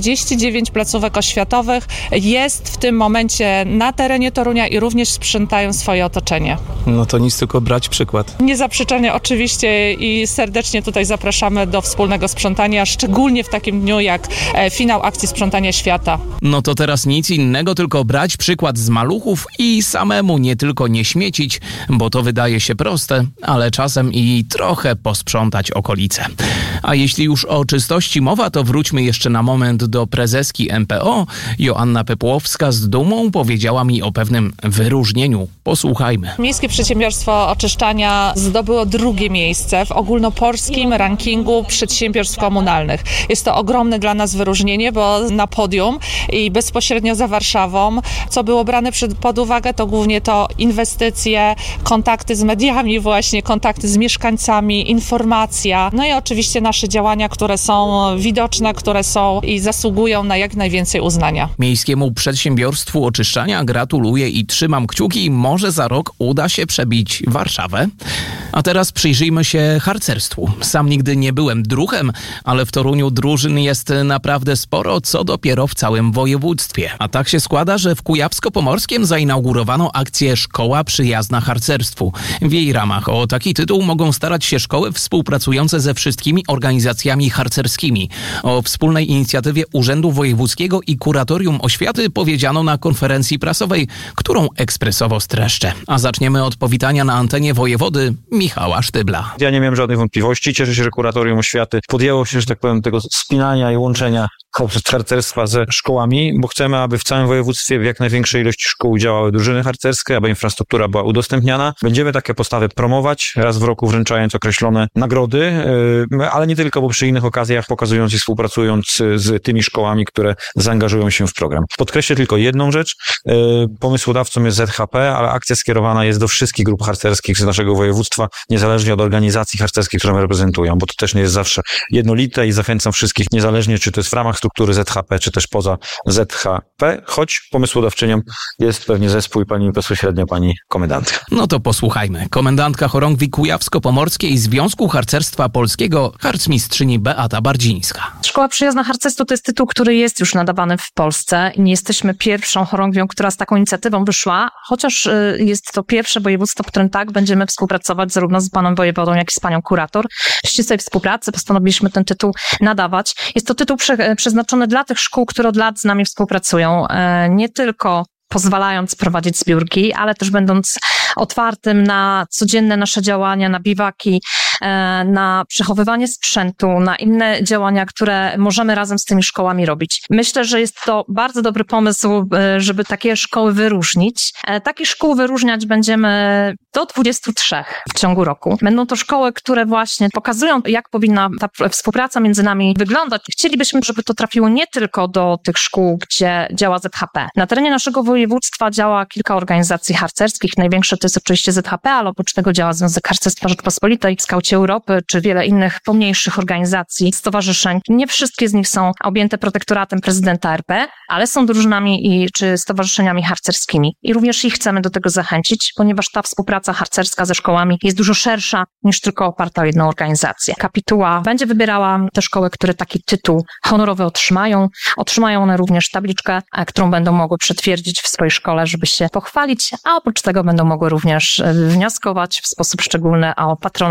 39 placówek oświatowych jest w tym momencie na terenie Torunia i również sprzątają swoje otoczenie. No to nic, tylko brać przykład. Niezaprzeczenie oczywiście i serdecznie tutaj zapraszamy do wspólnego sprzątania, szczególnie w takim dniu jak finał akcji sprzątania świata. No to teraz nic innego, tylko brać przykład z maluchów i samemu nie tylko nie śmiecić, bo to wydaje się proste, ale czasem i trochę posprzątać okolice. A jeśli już o czystości mowa, to wróćmy jeszcze na moment do prezeski MPO. Joanna Pepłowska z dumą powiedziała mi o pewnym wyróżnieniu. Posłuchajmy. Miejskie Przedsiębiorstwo Oczyszczania zdobyło 2. miejsce w ogólnopolskim rankingu przedsiębiorstw komunalnych. Jest to ogromne dla nas wyróżnienie, bo na podium i bezpośrednio za Warszawą, co było brane pod uwagę, to głównie to inwestycje, kontakty z mediami właśnie, kontakty z mieszkańcami, informacja, no i oczywiście nasze działania, które są widoczne, które są i zasługują na jak najwięcej uznania. Miejskiemu Przedsiębiorstwu Oczyszczania gratuluję i trzymam kciuki, może za rok uda się przebić Warszawę. A teraz przyjrzyjmy się harcerstwu. Sam nigdy nie byłem druhem, ale w Toruniu drużyn jest naprawdę sporo, co dopiero w całym województwie. A tak się składa, że w Kujawsko-Pomorskiem zainaugurowano akcję Szkoła Przyjazna Harcerstwu. W jej ramach o taki tytuł mogą starać się szkoły współpracujące ze wszystkimi organizacjami harcerskimi. O wspólnej inicjatywie Urzędu Wojewódzkiego i Kuratorium Oświaty powiedziano na konferencji prasowej, którą ekspresowo streszczę. A zaczniemy od powitania na antenie wojewody Michała Sztybla. Ja nie miałem żadnych wątpliwości. Cieszę się, że Kuratorium Oświaty podjęło się, że tak powiem, tego spinania i łączenia harcerstwa ze szkołami, bo chcemy, aby w całym województwie w jak największej ilości szkół działały drużyny harcerskie, aby infrastruktura była udostępniana. Będziemy takie postawy promować, raz w roku wręczając określone nagrody, ale nie tylko, bo przy innych okazjach pokazując i współpracując z tymi szkołami, które zaangażują się w program. Podkreślę tylko jedną rzecz. Pomysłodawcą jest ZHP, ale akcja skierowana jest do wszystkich grup harcerskich z naszego województwa, niezależnie od organizacji harcerskich, które reprezentują, bo to też nie jest zawsze jednolite i zachęcam wszystkich, niezależnie czy to jest w ramach struktury ZHP, czy też poza ZHP, choć pomysłodawczynią jest pewnie zespół i pani bezpośrednio pani komendantka. No to posłuchajmy. Komendantka Chorągwi Kujawsko-Pomorskiej Związku Harcerstwa Polskiego, harcmistrzyni Beata Bardzińska. Szkoła Przyjazna Harcerstwu to jest tytuł, który jest już nadawany w Polsce i nie jesteśmy pierwszą chorągwią, która z taką inicjatywą wyszła, chociaż jest to pierwsze województwo, w którym tak będziemy współpracować zarówno z panem wojewodą, jak i z panią kurator. W ścisłej współpracy postanowiliśmy ten tytuł nadawać. Jest to tytuł przeznaczony dla tych szkół, które od lat z nami współpracują. Nie tylko pozwalając prowadzić zbiórki, ale też będąc otwartym na codzienne nasze działania, na biwaki, na przechowywanie sprzętu, na inne działania, które możemy razem z tymi szkołami robić. Myślę, że jest to bardzo dobry pomysł, żeby takie szkoły wyróżnić. Takich szkół wyróżniać będziemy do 23 w ciągu roku. Będą to szkoły, które właśnie pokazują, jak powinna ta współpraca między nami wyglądać. Chcielibyśmy, żeby to trafiło nie tylko do tych szkół, gdzie działa ZHP. Na terenie naszego województwa działa kilka organizacji harcerskich. Największe to jest oczywiście ZHP, ale oprócz tego działa Związek Harcerstwa Rzeczypospolitej, Skauci Europy, czy wiele innych pomniejszych organizacji, stowarzyszeń. Nie wszystkie z nich są objęte protektoratem prezydenta RP, ale są drużynami czy stowarzyszeniami harcerskimi. I również ich chcemy do tego zachęcić, ponieważ ta współpraca harcerska ze szkołami jest dużo szersza niż tylko oparta o jedną organizację. Kapituła będzie wybierała te szkoły, które taki tytuł honorowy otrzymają. Otrzymają one również tabliczkę, którą będą mogły przetwierdzić w swojej szkole, żeby się pochwalić, a oprócz tego będą mogły również wnioskować w sposób szczególny o patronat nad wydaniem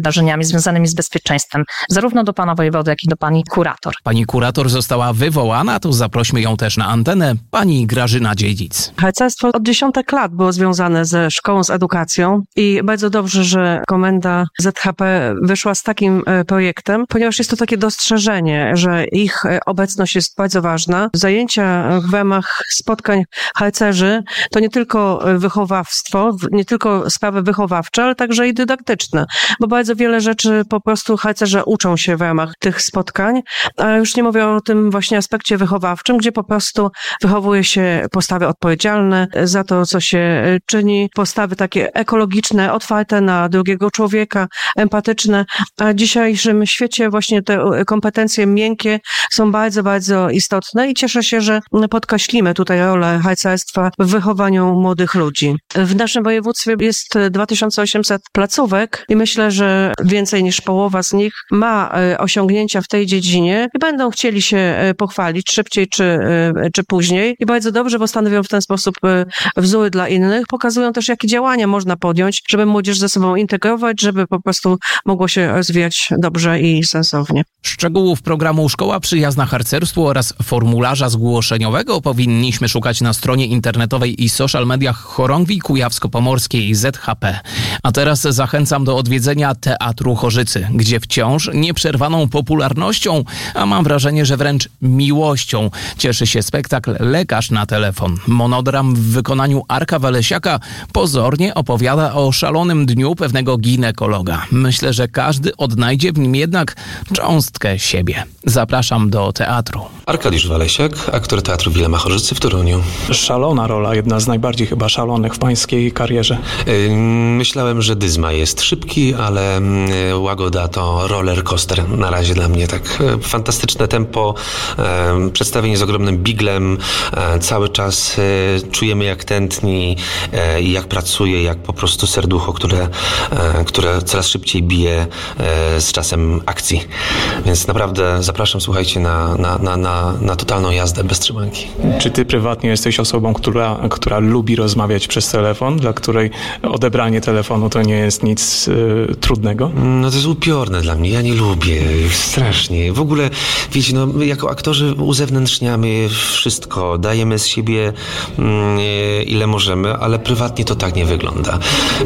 wydarzeniami związanymi z bezpieczeństwem, zarówno do pana wojewody, jak i do pani kurator. Pani kurator została wywołana, to zaprośmy ją też na antenę, pani Grażyna Dziedzic. Harcerstwo od dziesiątek lat było związane ze szkołą, z edukacją i bardzo dobrze, że komenda ZHP wyszła z takim projektem, ponieważ jest to takie dostrzeżenie, że ich obecność jest bardzo ważna. Zajęcia w ramach spotkań harcerzy to nie tylko wychowawstwo, nie tylko sprawy wychowawcze, ale także i dydaktyczne, bo bardzo wiele rzeczy po prostu harcerze uczą się w ramach tych spotkań, a już nie mówię o tym właśnie aspekcie wychowawczym, gdzie po prostu wychowuje się postawy odpowiedzialne za to, co się czyni, postawy takie ekologiczne, otwarte na drugiego człowieka, empatyczne, a w dzisiejszym świecie właśnie te kompetencje miękkie są bardzo, bardzo istotne i cieszę się, że podkreślimy tutaj rolę harcerstwa w wychowaniu młodych ludzi. W naszym województwie jest 2800 placówek i myślę, że więcej niż połowa z nich ma osiągnięcia w tej dziedzinie i będą chcieli się pochwalić szybciej czy później. I bardzo dobrze, bo stanowią w ten sposób wzór dla innych. Pokazują też, jakie działania można podjąć, żeby młodzież ze sobą integrować, żeby po prostu mogło się rozwijać dobrze i sensownie. Szczegółów programu Szkoła Przyjazna Harcerstwu oraz formularza zgłoszeniowego powinniśmy szukać na stronie internetowej i social mediach Chorągwi Kujawsko-Pomorskiej ZHP. A teraz zachęcam do odwiedzenia Teatru Chorzycy, gdzie wciąż nieprzerwaną popularnością, a mam wrażenie, że wręcz miłością cieszy się spektakl Lekarz na telefon. Monodram w wykonaniu Arka Walesiaka pozornie opowiada o szalonym dniu pewnego ginekologa. Myślę, że każdy odnajdzie w nim jednak cząstkę siebie. Zapraszam do teatru. Arkadiusz Walesiak, aktor Teatru Wilema Chorzycy w Toruniu. Szalona rola, jedna z najbardziej chyba szalonych w pańskiej karierze. Myślałem, że Dyzma jest szybki, ale Łagoda to roller coaster na razie dla mnie. Tak fantastyczne tempo, przedstawienie z ogromnym biglem, cały czas czujemy jak tętni i jak pracuje, jak po prostu serducho, które coraz szybciej bije z czasem akcji. Więc naprawdę zapraszam, słuchajcie, na totalną jazdę bez trzymanki. Czy ty prywatnie jesteś osobą, która lubi rozmawiać przez telefon, dla której odebranie telefonu to nie jest nic trudnego? No to jest upiorne dla mnie, ja nie lubię, strasznie. W ogóle, wiecie, no jako aktorzy uzewnętrzniamy wszystko, dajemy z siebie ile możemy, ale prywatnie to tak nie wygląda.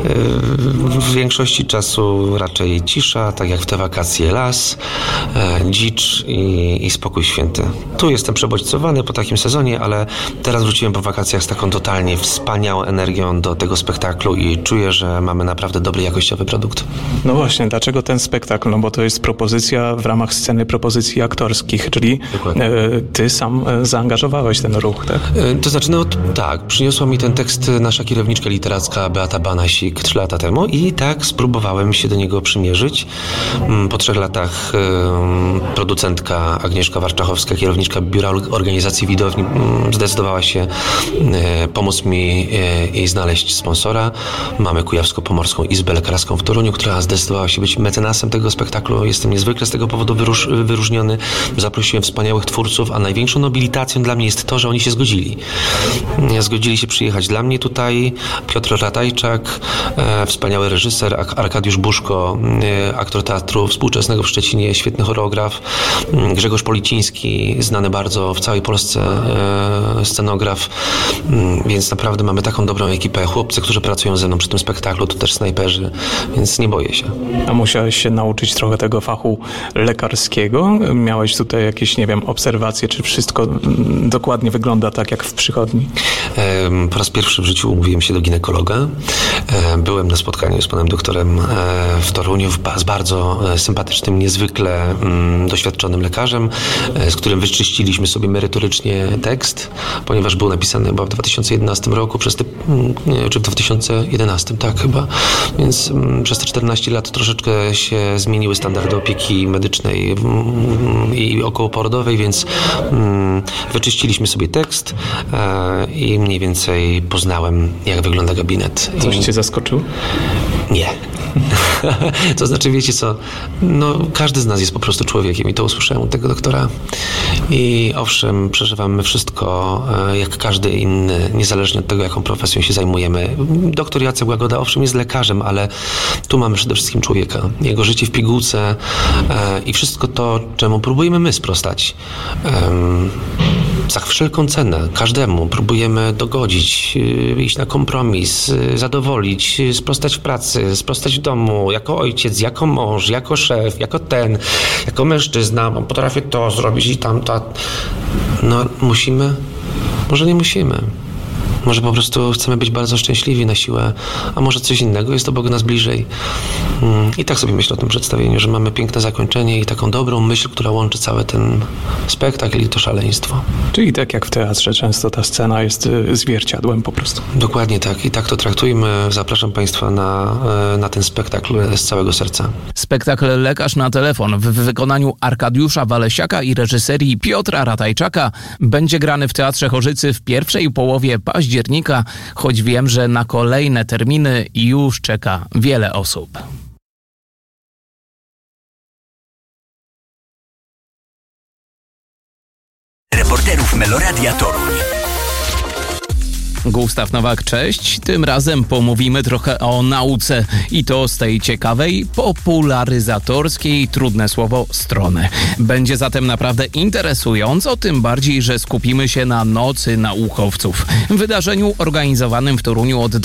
W większości czasu raczej cisza, tak jak w te wakacje las, dzicz i spokój święty. Tu jestem przebodźcowany po takim sezonie, ale teraz wróciłem po wakacjach z taką totalnie wspaniałą energią do tego spektaklu i czuję, że mamy naprawdę dobry, jakościowy produkt. No właśnie, dlaczego ten spektakl? No bo to jest propozycja w ramach sceny propozycji aktorskich, czyli ty sam zaangażowałeś ten ruch, tak? To znaczy, no tak, przyniosła mi ten tekst nasza kierowniczka literacka Beata Banasik 3 lata temu i tak spróbowałem się do niego przymierzyć. Po 3 latach producentka Agnieszka Warczachowska, kierowniczka Biura Organizacji Widowni, zdecydowała się pomóc mi i znaleźć sponsora. Mamy Kujawsko-Pomorską Izbę Lekarską w Toruniu, która zdecydowała się być mecenasem tego spektaklu. Jestem niezwykle z tego powodu wyróżniony. Zaprosiłem wspaniałych twórców, a największą nobilitacją dla mnie jest to, że oni się zgodzili. Zgodzili się przyjechać dla mnie tutaj. Piotr Ratajczak, wspaniały reżyser, Arkadiusz Buszko, aktor teatru współczesnego w Szczecinie, świetny choreograf, Grzegorz Policiński, znany bardzo w całej Polsce scenograf, więc naprawdę mamy taką dobrą ekipę. Chłopcy, którzy pracują ze mną przy tym spektaklu, to też snajperzy, więc nie boję się. A musiałeś się nauczyć trochę tego fachu lekarskiego? Miałeś tutaj jakieś, nie wiem, obserwacje, czy wszystko dokładnie wygląda tak, jak w przychodni? Po raz pierwszy w życiu umówiłem się do ginekologa. Byłem na spotkaniu z panem doktorem w Toruniu z bardzo sympatycznym, niezwykle doświadczonym lekarzem, z którym wyczyściliśmy sobie merytorycznie tekst, ponieważ był napisany chyba w 2011 roku, czy w 2011, tak chyba. Więc przez te 14 lat troszeczkę się zmieniły standardy opieki medycznej i okołoporodowej, więc wyczyściliśmy sobie tekst i mniej więcej poznałem, jak wygląda gabinet. Coś cię zaskoczył? Nie. To znaczy, wiecie co, no każdy z nas jest po prostu człowiekiem i to usłyszałem od tego doktora. I owszem, przeżywamy wszystko jak każdy inny, niezależnie od tego, jaką profesją się zajmujemy. Doktor Jacek Łagoda owszem jest lekarzem, ale tu mamy przede wszystkim wszystkim człowieka. Jego życie w pigułce i wszystko to, czemu próbujemy my sprostać. Za wszelką cenę, każdemu próbujemy dogodzić, iść na kompromis, zadowolić, sprostać w pracy, sprostać w domu, jako ojciec, jako mąż, jako szef, jako mężczyzna, bo potrafię to zrobić i tamto. No musimy? Może nie musimy. Może po prostu chcemy być bardzo szczęśliwi na siłę, a może coś innego jest obok nas bliżej. I tak sobie myślę o tym przedstawieniu, że mamy piękne zakończenie i taką dobrą myśl, która łączy cały ten spektakl i to szaleństwo. Czyli tak jak w teatrze, często ta scena jest zwierciadłem po prostu. Dokładnie tak i tak to traktujmy. Zapraszam Państwa na ten spektakl z całego serca. Spektakl Lekarz na telefon w wykonaniu Arkadiusza Walesiaka i reżyserii Piotra Ratajczaka będzie grany w Teatrze Chorzycy w pierwszej połowie października, choć wiem, że na kolejne terminy już czeka wiele osób. Reporterów Meloradia Toruń. Gustaw Nowak, cześć. Tym razem pomówimy trochę o nauce i to z tej ciekawej, popularyzatorskiej, trudne słowo, strony. Będzie zatem naprawdę interesująco, tym bardziej, że skupimy się na Nocy Naukowców. Wydarzeniu organizowanym w Toruniu od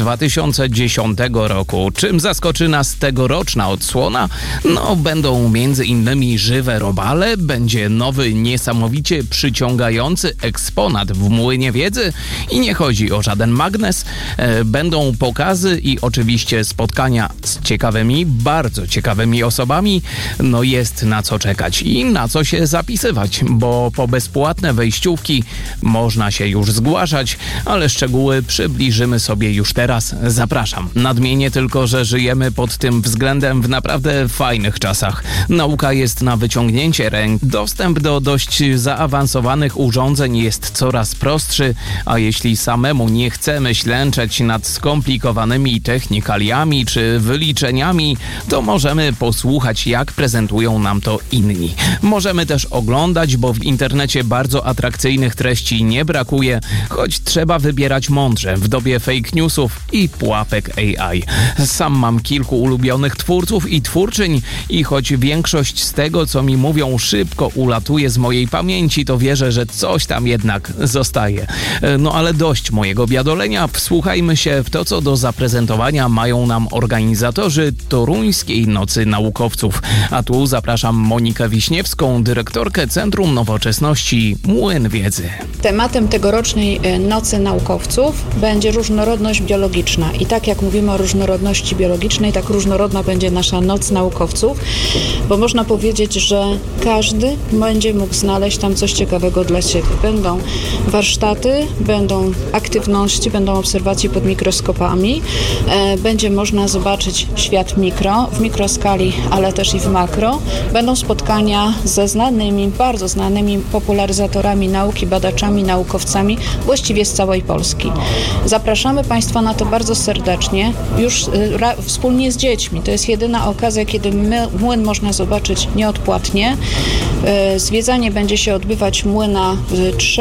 2010 roku. Czym zaskoczy nas tegoroczna odsłona? No, będą między innymi żywe robale, będzie nowy, niesamowicie przyciągający eksponat w Młynie Wiedzy i nie chodzi o żaden magnes. Będą pokazy i oczywiście spotkania z ciekawymi, bardzo ciekawymi osobami. No jest na co czekać i na co się zapisywać, bo po bezpłatne wejściówki można się już zgłaszać, ale szczegóły przybliżymy sobie już teraz. Zapraszam. Nadmienię tylko, że żyjemy pod tym względem w naprawdę fajnych czasach. Nauka jest na wyciągnięcie ręk. Dostęp do dość zaawansowanych urządzeń jest coraz prostszy, a jeśli samemu nie chcemy ślęczeć nad skomplikowanymi technikaliami czy wyliczeniami, to możemy posłuchać, jak prezentują nam to inni. Możemy też oglądać, bo w internecie bardzo atrakcyjnych treści nie brakuje, choć trzeba wybierać mądrze w dobie fake newsów i pułapek AI. Sam mam kilku ulubionych twórców i twórczyń i choć większość z tego, co mi mówią, szybko ulatuje z mojej pamięci, to wierzę, że coś tam jednak zostaje. No ale dość mojego biadolenia, wsłuchajmy się w to, co do zaprezentowania mają nam organizatorzy Toruńskiej Nocy Naukowców. A tu zapraszam Monikę Wiśniewską, dyrektorkę Centrum Nowoczesności Młyn Wiedzy. Tematem tegorocznej Nocy Naukowców będzie różnorodność biologiczna. I tak jak mówimy o różnorodności biologicznej, tak różnorodna będzie nasza Noc Naukowców, bo można powiedzieć, że każdy będzie mógł znaleźć tam coś ciekawego dla siebie. Będą warsztaty, będą aktywności, będą obserwacje pod mikroskopami, będzie można zobaczyć świat mikro, w mikroskali, ale też i w makro. Będą spotkania ze znanymi, bardzo znanymi popularyzatorami nauki, badaczami, naukowcami, właściwie z całej Polski. Zapraszamy Państwa na to bardzo serdecznie, już wspólnie z dziećmi. To jest jedyna okazja, kiedy młyn można zobaczyć nieodpłatnie. Zwiedzanie będzie się odbywać młyna w 3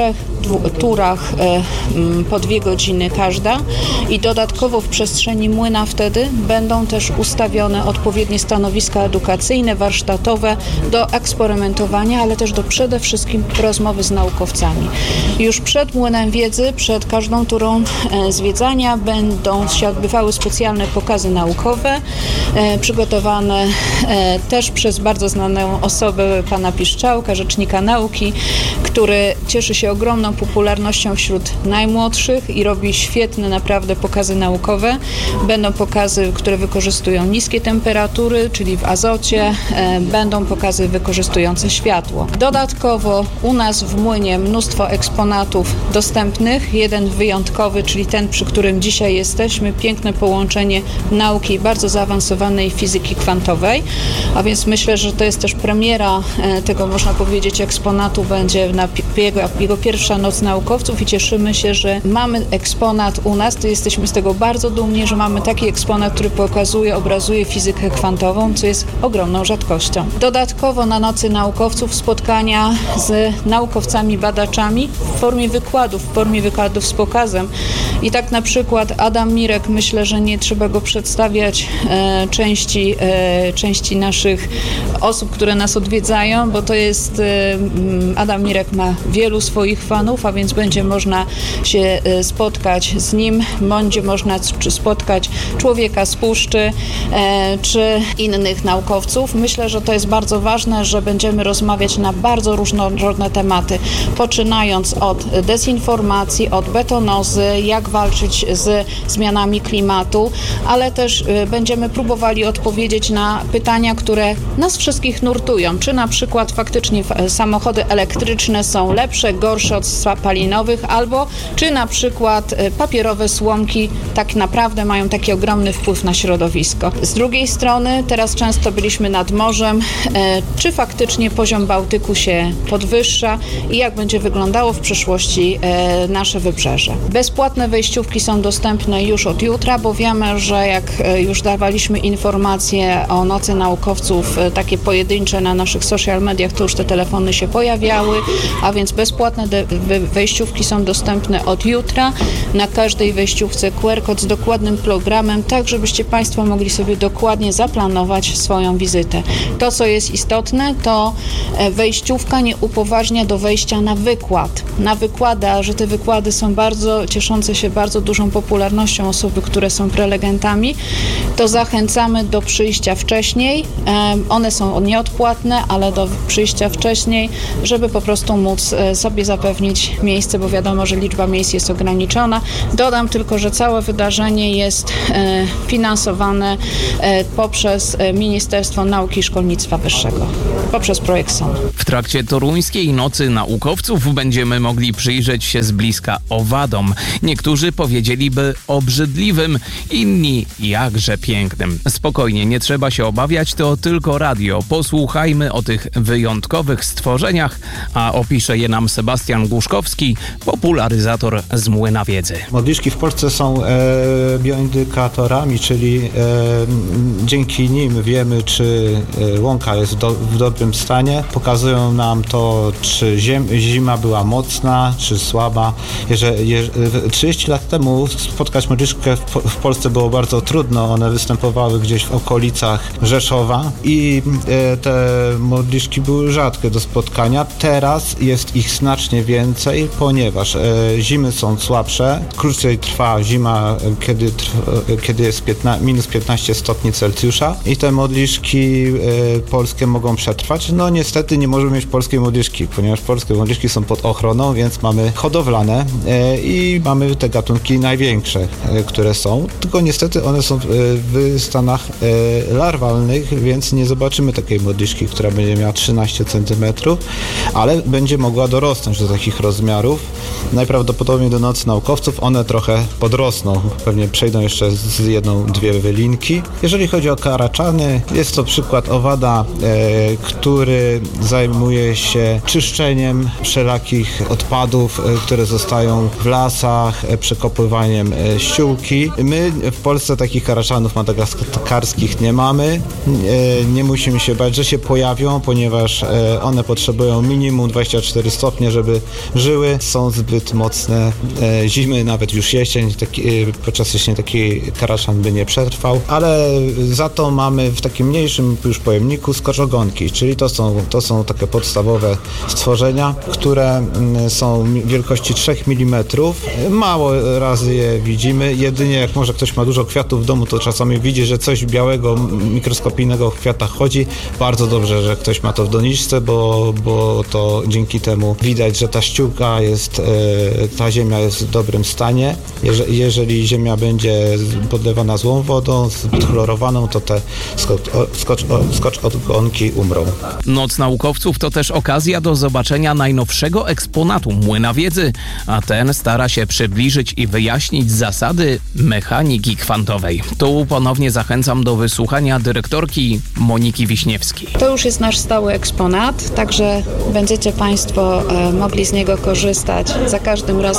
turach po 2 godziny każda i dodatkowo w przestrzeni młyna wtedy będą też ustawione odpowiednie stanowiska edukacyjne, warsztatowe do eksperymentowania, ale też do przede wszystkim rozmowy z naukowcami. Już przed Młynem Wiedzy, przed każdą turą zwiedzania będą się odbywały specjalne pokazy naukowe, przygotowane też przez bardzo znaną osobę pana Piszczałka, rzecznika nauki, który cieszy się ogromną popularnością wśród najmłodszych i robi świetne naprawdę pokazy naukowe. Będą pokazy, które wykorzystują niskie temperatury, czyli w azocie, będą pokazy wykorzystujące światło. Dodatkowo u nas w Młynie mnóstwo eksponatów dostępnych, jeden wyjątkowy, czyli ten, przy którym dzisiaj jesteśmy, piękne połączenie nauki bardzo zaawansowanej fizyki kwantowej, a więc myślę, że to jest też premiera tego, można powiedzieć, eksponatu, będzie jego pierwsza Noc Naukowców i cieszymy się, że mamy eksponat u nas, to jesteśmy z tego bardzo dumni, że mamy taki eksponat, który obrazuje fizykę kwantową, co jest ogromną rzadkością. Dodatkowo na Nocy Naukowców spotkania z naukowcami, badaczami w formie wykładów z pokazem. I tak na przykład Adam Mirek, myślę, że nie trzeba go przedstawiać części naszych osób, które nas odwiedzają, bo to jest Adam Mirek ma wielu swoich fanów, a więc będzie można się spotkać z nim, będzie można spotkać człowieka z puszczy czy innych naukowców. Myślę, że to jest bardzo ważne, że będziemy rozmawiać na bardzo różnorodne tematy, poczynając od dezinformacji, od betonozy, jak walczyć z zmianami klimatu, ale też będziemy próbowali odpowiedzieć na pytania, które nas wszystkich nurtują. Czy na przykład faktycznie samochody elektryczne są lepsze, gorsze od spalinowych, albo czy na przykład papierowe słomki tak naprawdę mają taki ogromny wpływ na środowisko. Z drugiej strony, teraz często byliśmy nad morzem, czy faktycznie poziom Bałtyku się podwyższa i jak będzie wyglądało w przyszłości nasze wybrzeże. Bezpłatne wejściówki są dostępne już od jutra, bo wiemy, że jak już dawaliśmy informacje o Nocy Naukowców, takie pojedyncze na naszych social mediach, to już te telefony się pojawiały, a więc bezpłatne wejściówki są dostępne od jutra. Na każdej wejściówce QR kod z dokładnym programem, tak żebyście Państwo mogli sobie dokładnie zaplanować swoją wizytę. To, co jest istotne, to wejściówka nie upoważnia do wejścia na wykład. Na wykłady, a że te wykłady są bardzo cieszące się bardzo dużą popularnością osoby, które są prelegentami, to zachęcamy do przyjścia wcześniej. One są nieodpłatne, ale do przyjścia wcześniej, żeby po prostu móc sobie zapewnić miejsce, bo wiadomo, że liczba miejsc jest ograniczona. Dodam tylko, że całe wydarzenie jest finansowane poprzez Ministerstwo Nauki i Szkolnictwa Wyższego, poprzez projekt SON. W trakcie toruńskiej Nocy Naukowców będziemy mogli przyjrzeć się z bliska owadom. Niektórzy powiedzieliby obrzydliwym, inni jakże pięknym. Spokojnie, nie trzeba się obawiać, to tylko radio. Posłuchajmy o tych wyjątkowych stworzeniach, a opisze je nam Sebastian Głuszkowski, popularyzator z Młyna Wiedzy. Modliszki w Polsce są bioindykatorami, czyli dzięki nim wiemy, czy łąka jest w dobrym stanie. Pokazują nam to, czy zima była mocna, czy słaba. 30 lat temu spotkać modliszkę w Polsce było bardzo trudno. One występowały gdzieś w okolicach Rzeszowa i te modliszki były rzadkie do spotkania. Teraz jest ich znacznie więcej, ponieważ zimy są słabsze, krócej trwa zima, kiedy jest minus 15 stopni Celsjusza i te modliszki polskie mogą przetrwać. No niestety nie możemy mieć polskiej modliszki, ponieważ polskie modliszki są pod ochroną, więc mamy hodowlane i mamy te gatunki największe, które są, tylko niestety one są w stanach larwalnych, więc nie zobaczymy takiej modliszki, która będzie miała 13 cm, ale będzie mogła dorosnąć do takich rozmiarów. Najprawdopodobniej do Nocy Naukowców one trochę podrosną, pewnie przejdą jeszcze z dwie wylinki. Jeżeli chodzi o karaczany, jest to przykład owada, który zajmuje się czyszczeniem wszelakich odpadów, które zostają w lasach, przekopywaniem ściółki. My w Polsce takich karaczanów madagaskarskich nie mamy. Nie musimy się bać, że się pojawią, ponieważ one potrzebują minimum 24 stopnie, żeby żyły. Są zbyt mocne zimy, nawet już jesień. Podczas jesieni taki karaczan by nie przetrwał, ale za to mamy w takim mniejszym już pojemniku skoczogonki, czyli to są takie podstawowe stworzenia, które są wielkości 3 mm. Mało razy je widzimy, jedynie jak może ktoś ma dużo kwiatów w domu, to czasami widzi, że coś białego, mikroskopijnego w kwiatach chodzi. Bardzo dobrze, że ktoś ma to w doniczce, bo to dzięki temu widać, że ta ściółka ta ziemia jest w dobrym stanie. Jeżeli ziemia będzie podlewana złą wodą, zbyt chlorowaną, to te skoczogonki umrą. Noc Naukowców to też okazja do zobaczenia najnowszego eksponatu Młyna Wiedzy, a ten stara się przybliżyć i wyjaśnić zasady mechaniki kwantowej. Tu ponownie zachęcam do wysłuchania dyrektorki Moniki Wiśniewskiej. To już jest nasz stały eksponat, także będziecie Państwo mogli z niego korzystać za każdym razem, jak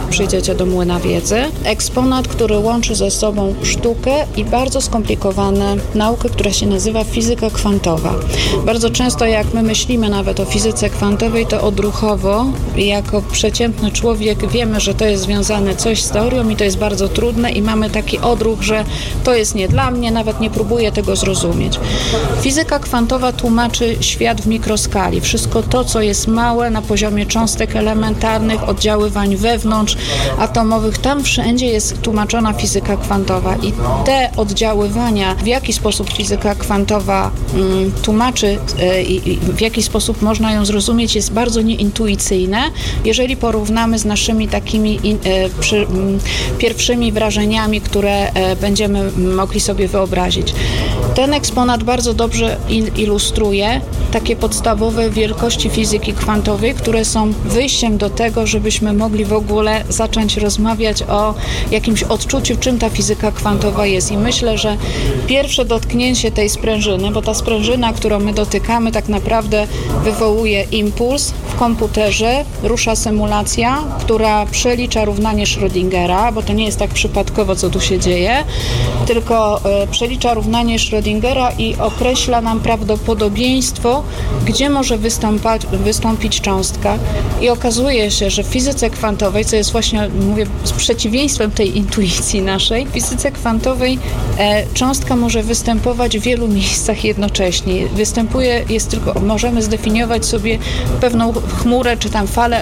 przyjdziecie do Młyna Wiedzy. Eksponat, który łączy ze sobą sztukę i bardzo skomplikowaną naukę, która się nazywa fizyka kwantowa. Bardzo często jak my myślimy nawet o fizyce kwantowej, to odruchowo, jako przeciętny człowiek wiemy, że to jest związane coś z teorią i to jest bardzo trudne i mamy taki odruch, że to jest nie dla mnie, nawet nie próbuję tego zrozumieć. Fizyka kwantowa tłumaczy świat w mikroskali. Wszystko to, co jest małe na poziomie cząstek elementarnych, oddziaływań wewnątrz atomowych, tam wszędzie jest tłumaczona fizyka kwantowa i te oddziaływania, w jaki sposób fizyka kwantowa tłumaczy i w jaki sposób można ją zrozumieć, jest bardzo nieintuicyjne, jeżeli porównamy z naszymi takimi pierwszymi wrażeniami, które będziemy mogli sobie wyobrazić. Ten eksponat bardzo dobrze ilustruje takie podstawowe wielkości fizyki kwantowej, które są wyjściem do tego, żebyśmy mogli w ogóle zacząć rozmawiać o jakimś odczuciu, czym ta fizyka kwantowa jest. I myślę, że pierwsze dotknięcie tej sprężyny, bo ta sprężyna, którą my dotykamy, tak naprawdę wywołuje impuls w komputerze, rusza symulacja, która przelicza równanie Schrödingera, bo to nie jest tak przypadkowo, co tu się dzieje, tylko przelicza równanie Schrödingera i określa nam prawdopodobieństwo, gdzie może wystąpić cząstka. I okazuje się, że w fizyce kwantowej, co jest właśnie, mówię, z przeciwieństwem tej intuicji naszej, w fizyce kwantowej cząstka może występować w wielu miejscach jednocześnie. Możemy zdefiniować sobie pewną chmurę, czy tam falę,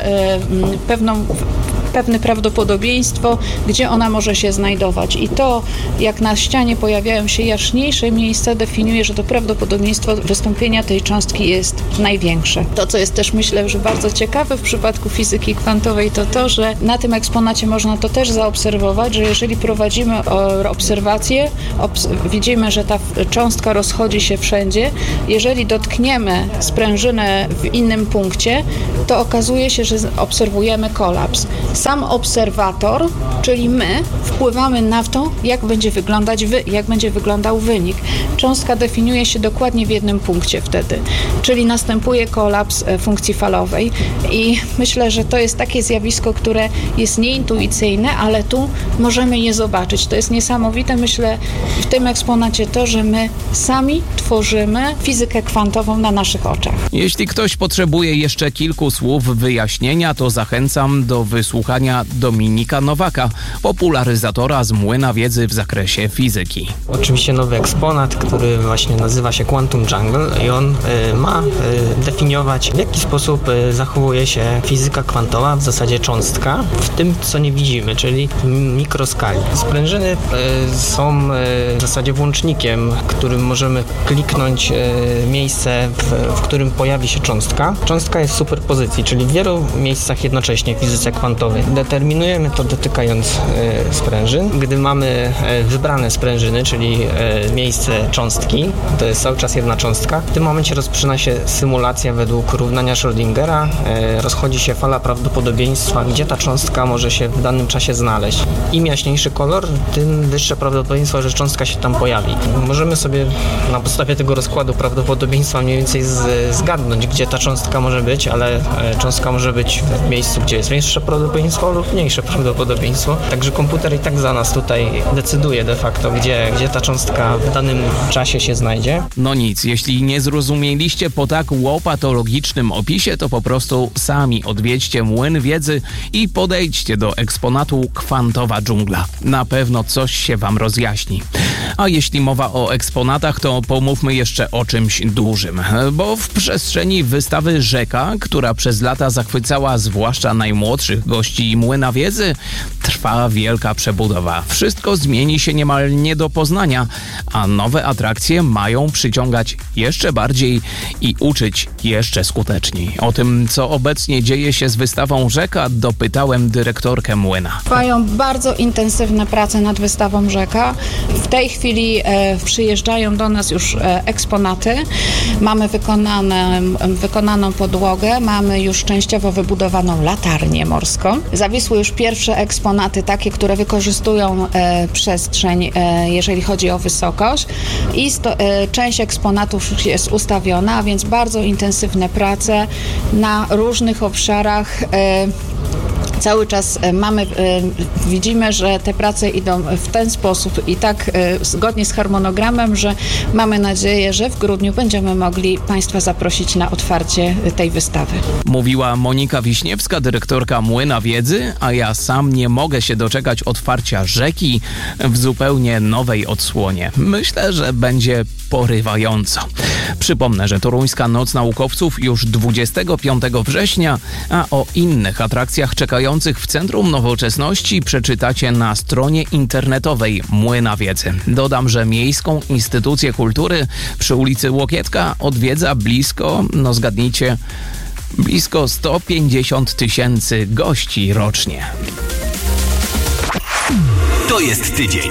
pewne prawdopodobieństwo, gdzie ona może się znajdować. I to, jak na ścianie pojawiają się jaśniejsze miejsca, definiuje, że to prawdopodobieństwo wystąpienia tej cząstki jest największe. To, co jest też, myślę, że bardzo ciekawe w przypadku fizyki kwantowej, to to, że na tym eksponacie można to też zaobserwować, że jeżeli prowadzimy obserwację, widzimy, że ta cząstka rozchodzi się wszędzie. Jeżeli dotkniemy sprężynę w innym punkcie, to okazuje się, że obserwujemy kolaps. Sam obserwator, czyli my, wpływamy na to, jak będzie wyglądał wynik. Cząstka definiuje się dokładnie w jednym punkcie wtedy, czyli następuje kolaps funkcji falowej i myślę, że to jest takie zjawisko, które jest nieintuicyjne, ale tu możemy je zobaczyć. To jest niesamowite, myślę, w tym eksponacie to, że my sami tworzymy fizykę kwantową na naszych oczach. Jeśli ktoś potrzebuje jeszcze kilku słów wyjaśnienia, to zachęcam do wysłuchania Dominika Nowaka, popularyzatora z Młyna Wiedzy w zakresie fizyki. Oczywiście nowy eksponat, który właśnie nazywa się Quantum Jungle i on ma definiować, w jaki sposób zachowuje się fizyka kwantowa, w zasadzie cząstka, w tym, co nie widzimy, czyli w mikroskali. Sprężyny są w zasadzie włącznikiem, którym możemy kliknąć miejsce, w którym pojawi się cząstka. Cząstka jest w superpozycji, czyli w wielu miejscach jednocześnie w fizyce kwantowej. Determinujemy to dotykając sprężyn. Gdy mamy wybrane sprężyny, czyli miejsce cząstki, to jest cały czas jedna cząstka, w tym momencie rozpoczyna się symulacja według równania Schrödingera, rozchodzi się fala prawdopodobieństwa, gdzie ta cząstka może się w danym czasie znaleźć. Im jaśniejszy kolor, tym wyższe prawdopodobieństwo, że cząstka się tam pojawi. Możemy sobie na podstawie tego rozkładu prawdopodobieństwa mniej więcej zgadnąć, gdzie ta cząstka może być, ale cząstka może być w miejscu, gdzie jest większe prawdopodobieństwo lub mniejsze prawdopodobieństwo. Także komputer i tak za nas tutaj decyduje de facto, gdzie ta cząstka w danym czasie się znajdzie. No nic, jeśli nie zrozumieliście po tak łopatologicznym opisie, to po prostu sami odwiedźcie Młyn Wiedzy i podejdźcie do eksponatu Kwantowa dżungla. Na pewno coś się wam rozjaśni. A jeśli mowa o eksponatach, to pomówmy jeszcze o czymś dużym, bo w przestrzeni wystawy Rzeka, która przez lata zachwycała zwłaszcza najmłodszych gości Młyna Wiedzy, trwa wielka przebudowa. Wszystko zmieni się niemal nie do poznania, a nowe atrakcje mają przyciągać jeszcze bardziej i uczyć jeszcze skuteczniej. O tym, co obecnie dzieje się z wystawą Rzeka, dopytałem dyrektorkę Młyna. Trwają bardzo intensywne prace nad wystawą Rzeka. W tej chwili przyjeżdżają do nas już eksponaty. Mamy wykonaną podłogę, mamy już częściowo wybudowaną latarnię morską. Zawisły już pierwsze eksponaty, takie, które wykorzystują przestrzeń, jeżeli chodzi o wysokość. I część eksponatów jest ustawiona, a więc bardzo intensywne prace na różnych obszarach cały czas widzimy, że te prace idą w ten sposób i tak zgodnie z harmonogramem, że mamy nadzieję, że w grudniu będziemy mogli Państwa zaprosić na otwarcie tej wystawy. Mówiła Monika Wiśniewska, dyrektorka Młyna Wiedzy, a ja sam nie mogę się doczekać otwarcia Rzeki w zupełnie nowej odsłonie. Myślę, że będzie porywająco. Przypomnę, że Toruńska Noc Naukowców już 25 września, a o innych atrakcjach czekających w Centrum Nowoczesności przeczytacie na stronie internetowej Młyna Wiedzy. Dodam, że Miejską Instytucję Kultury przy ulicy Łokietka odwiedza blisko, zgadnijcie, blisko 150 000 gości rocznie. To jest tydzień.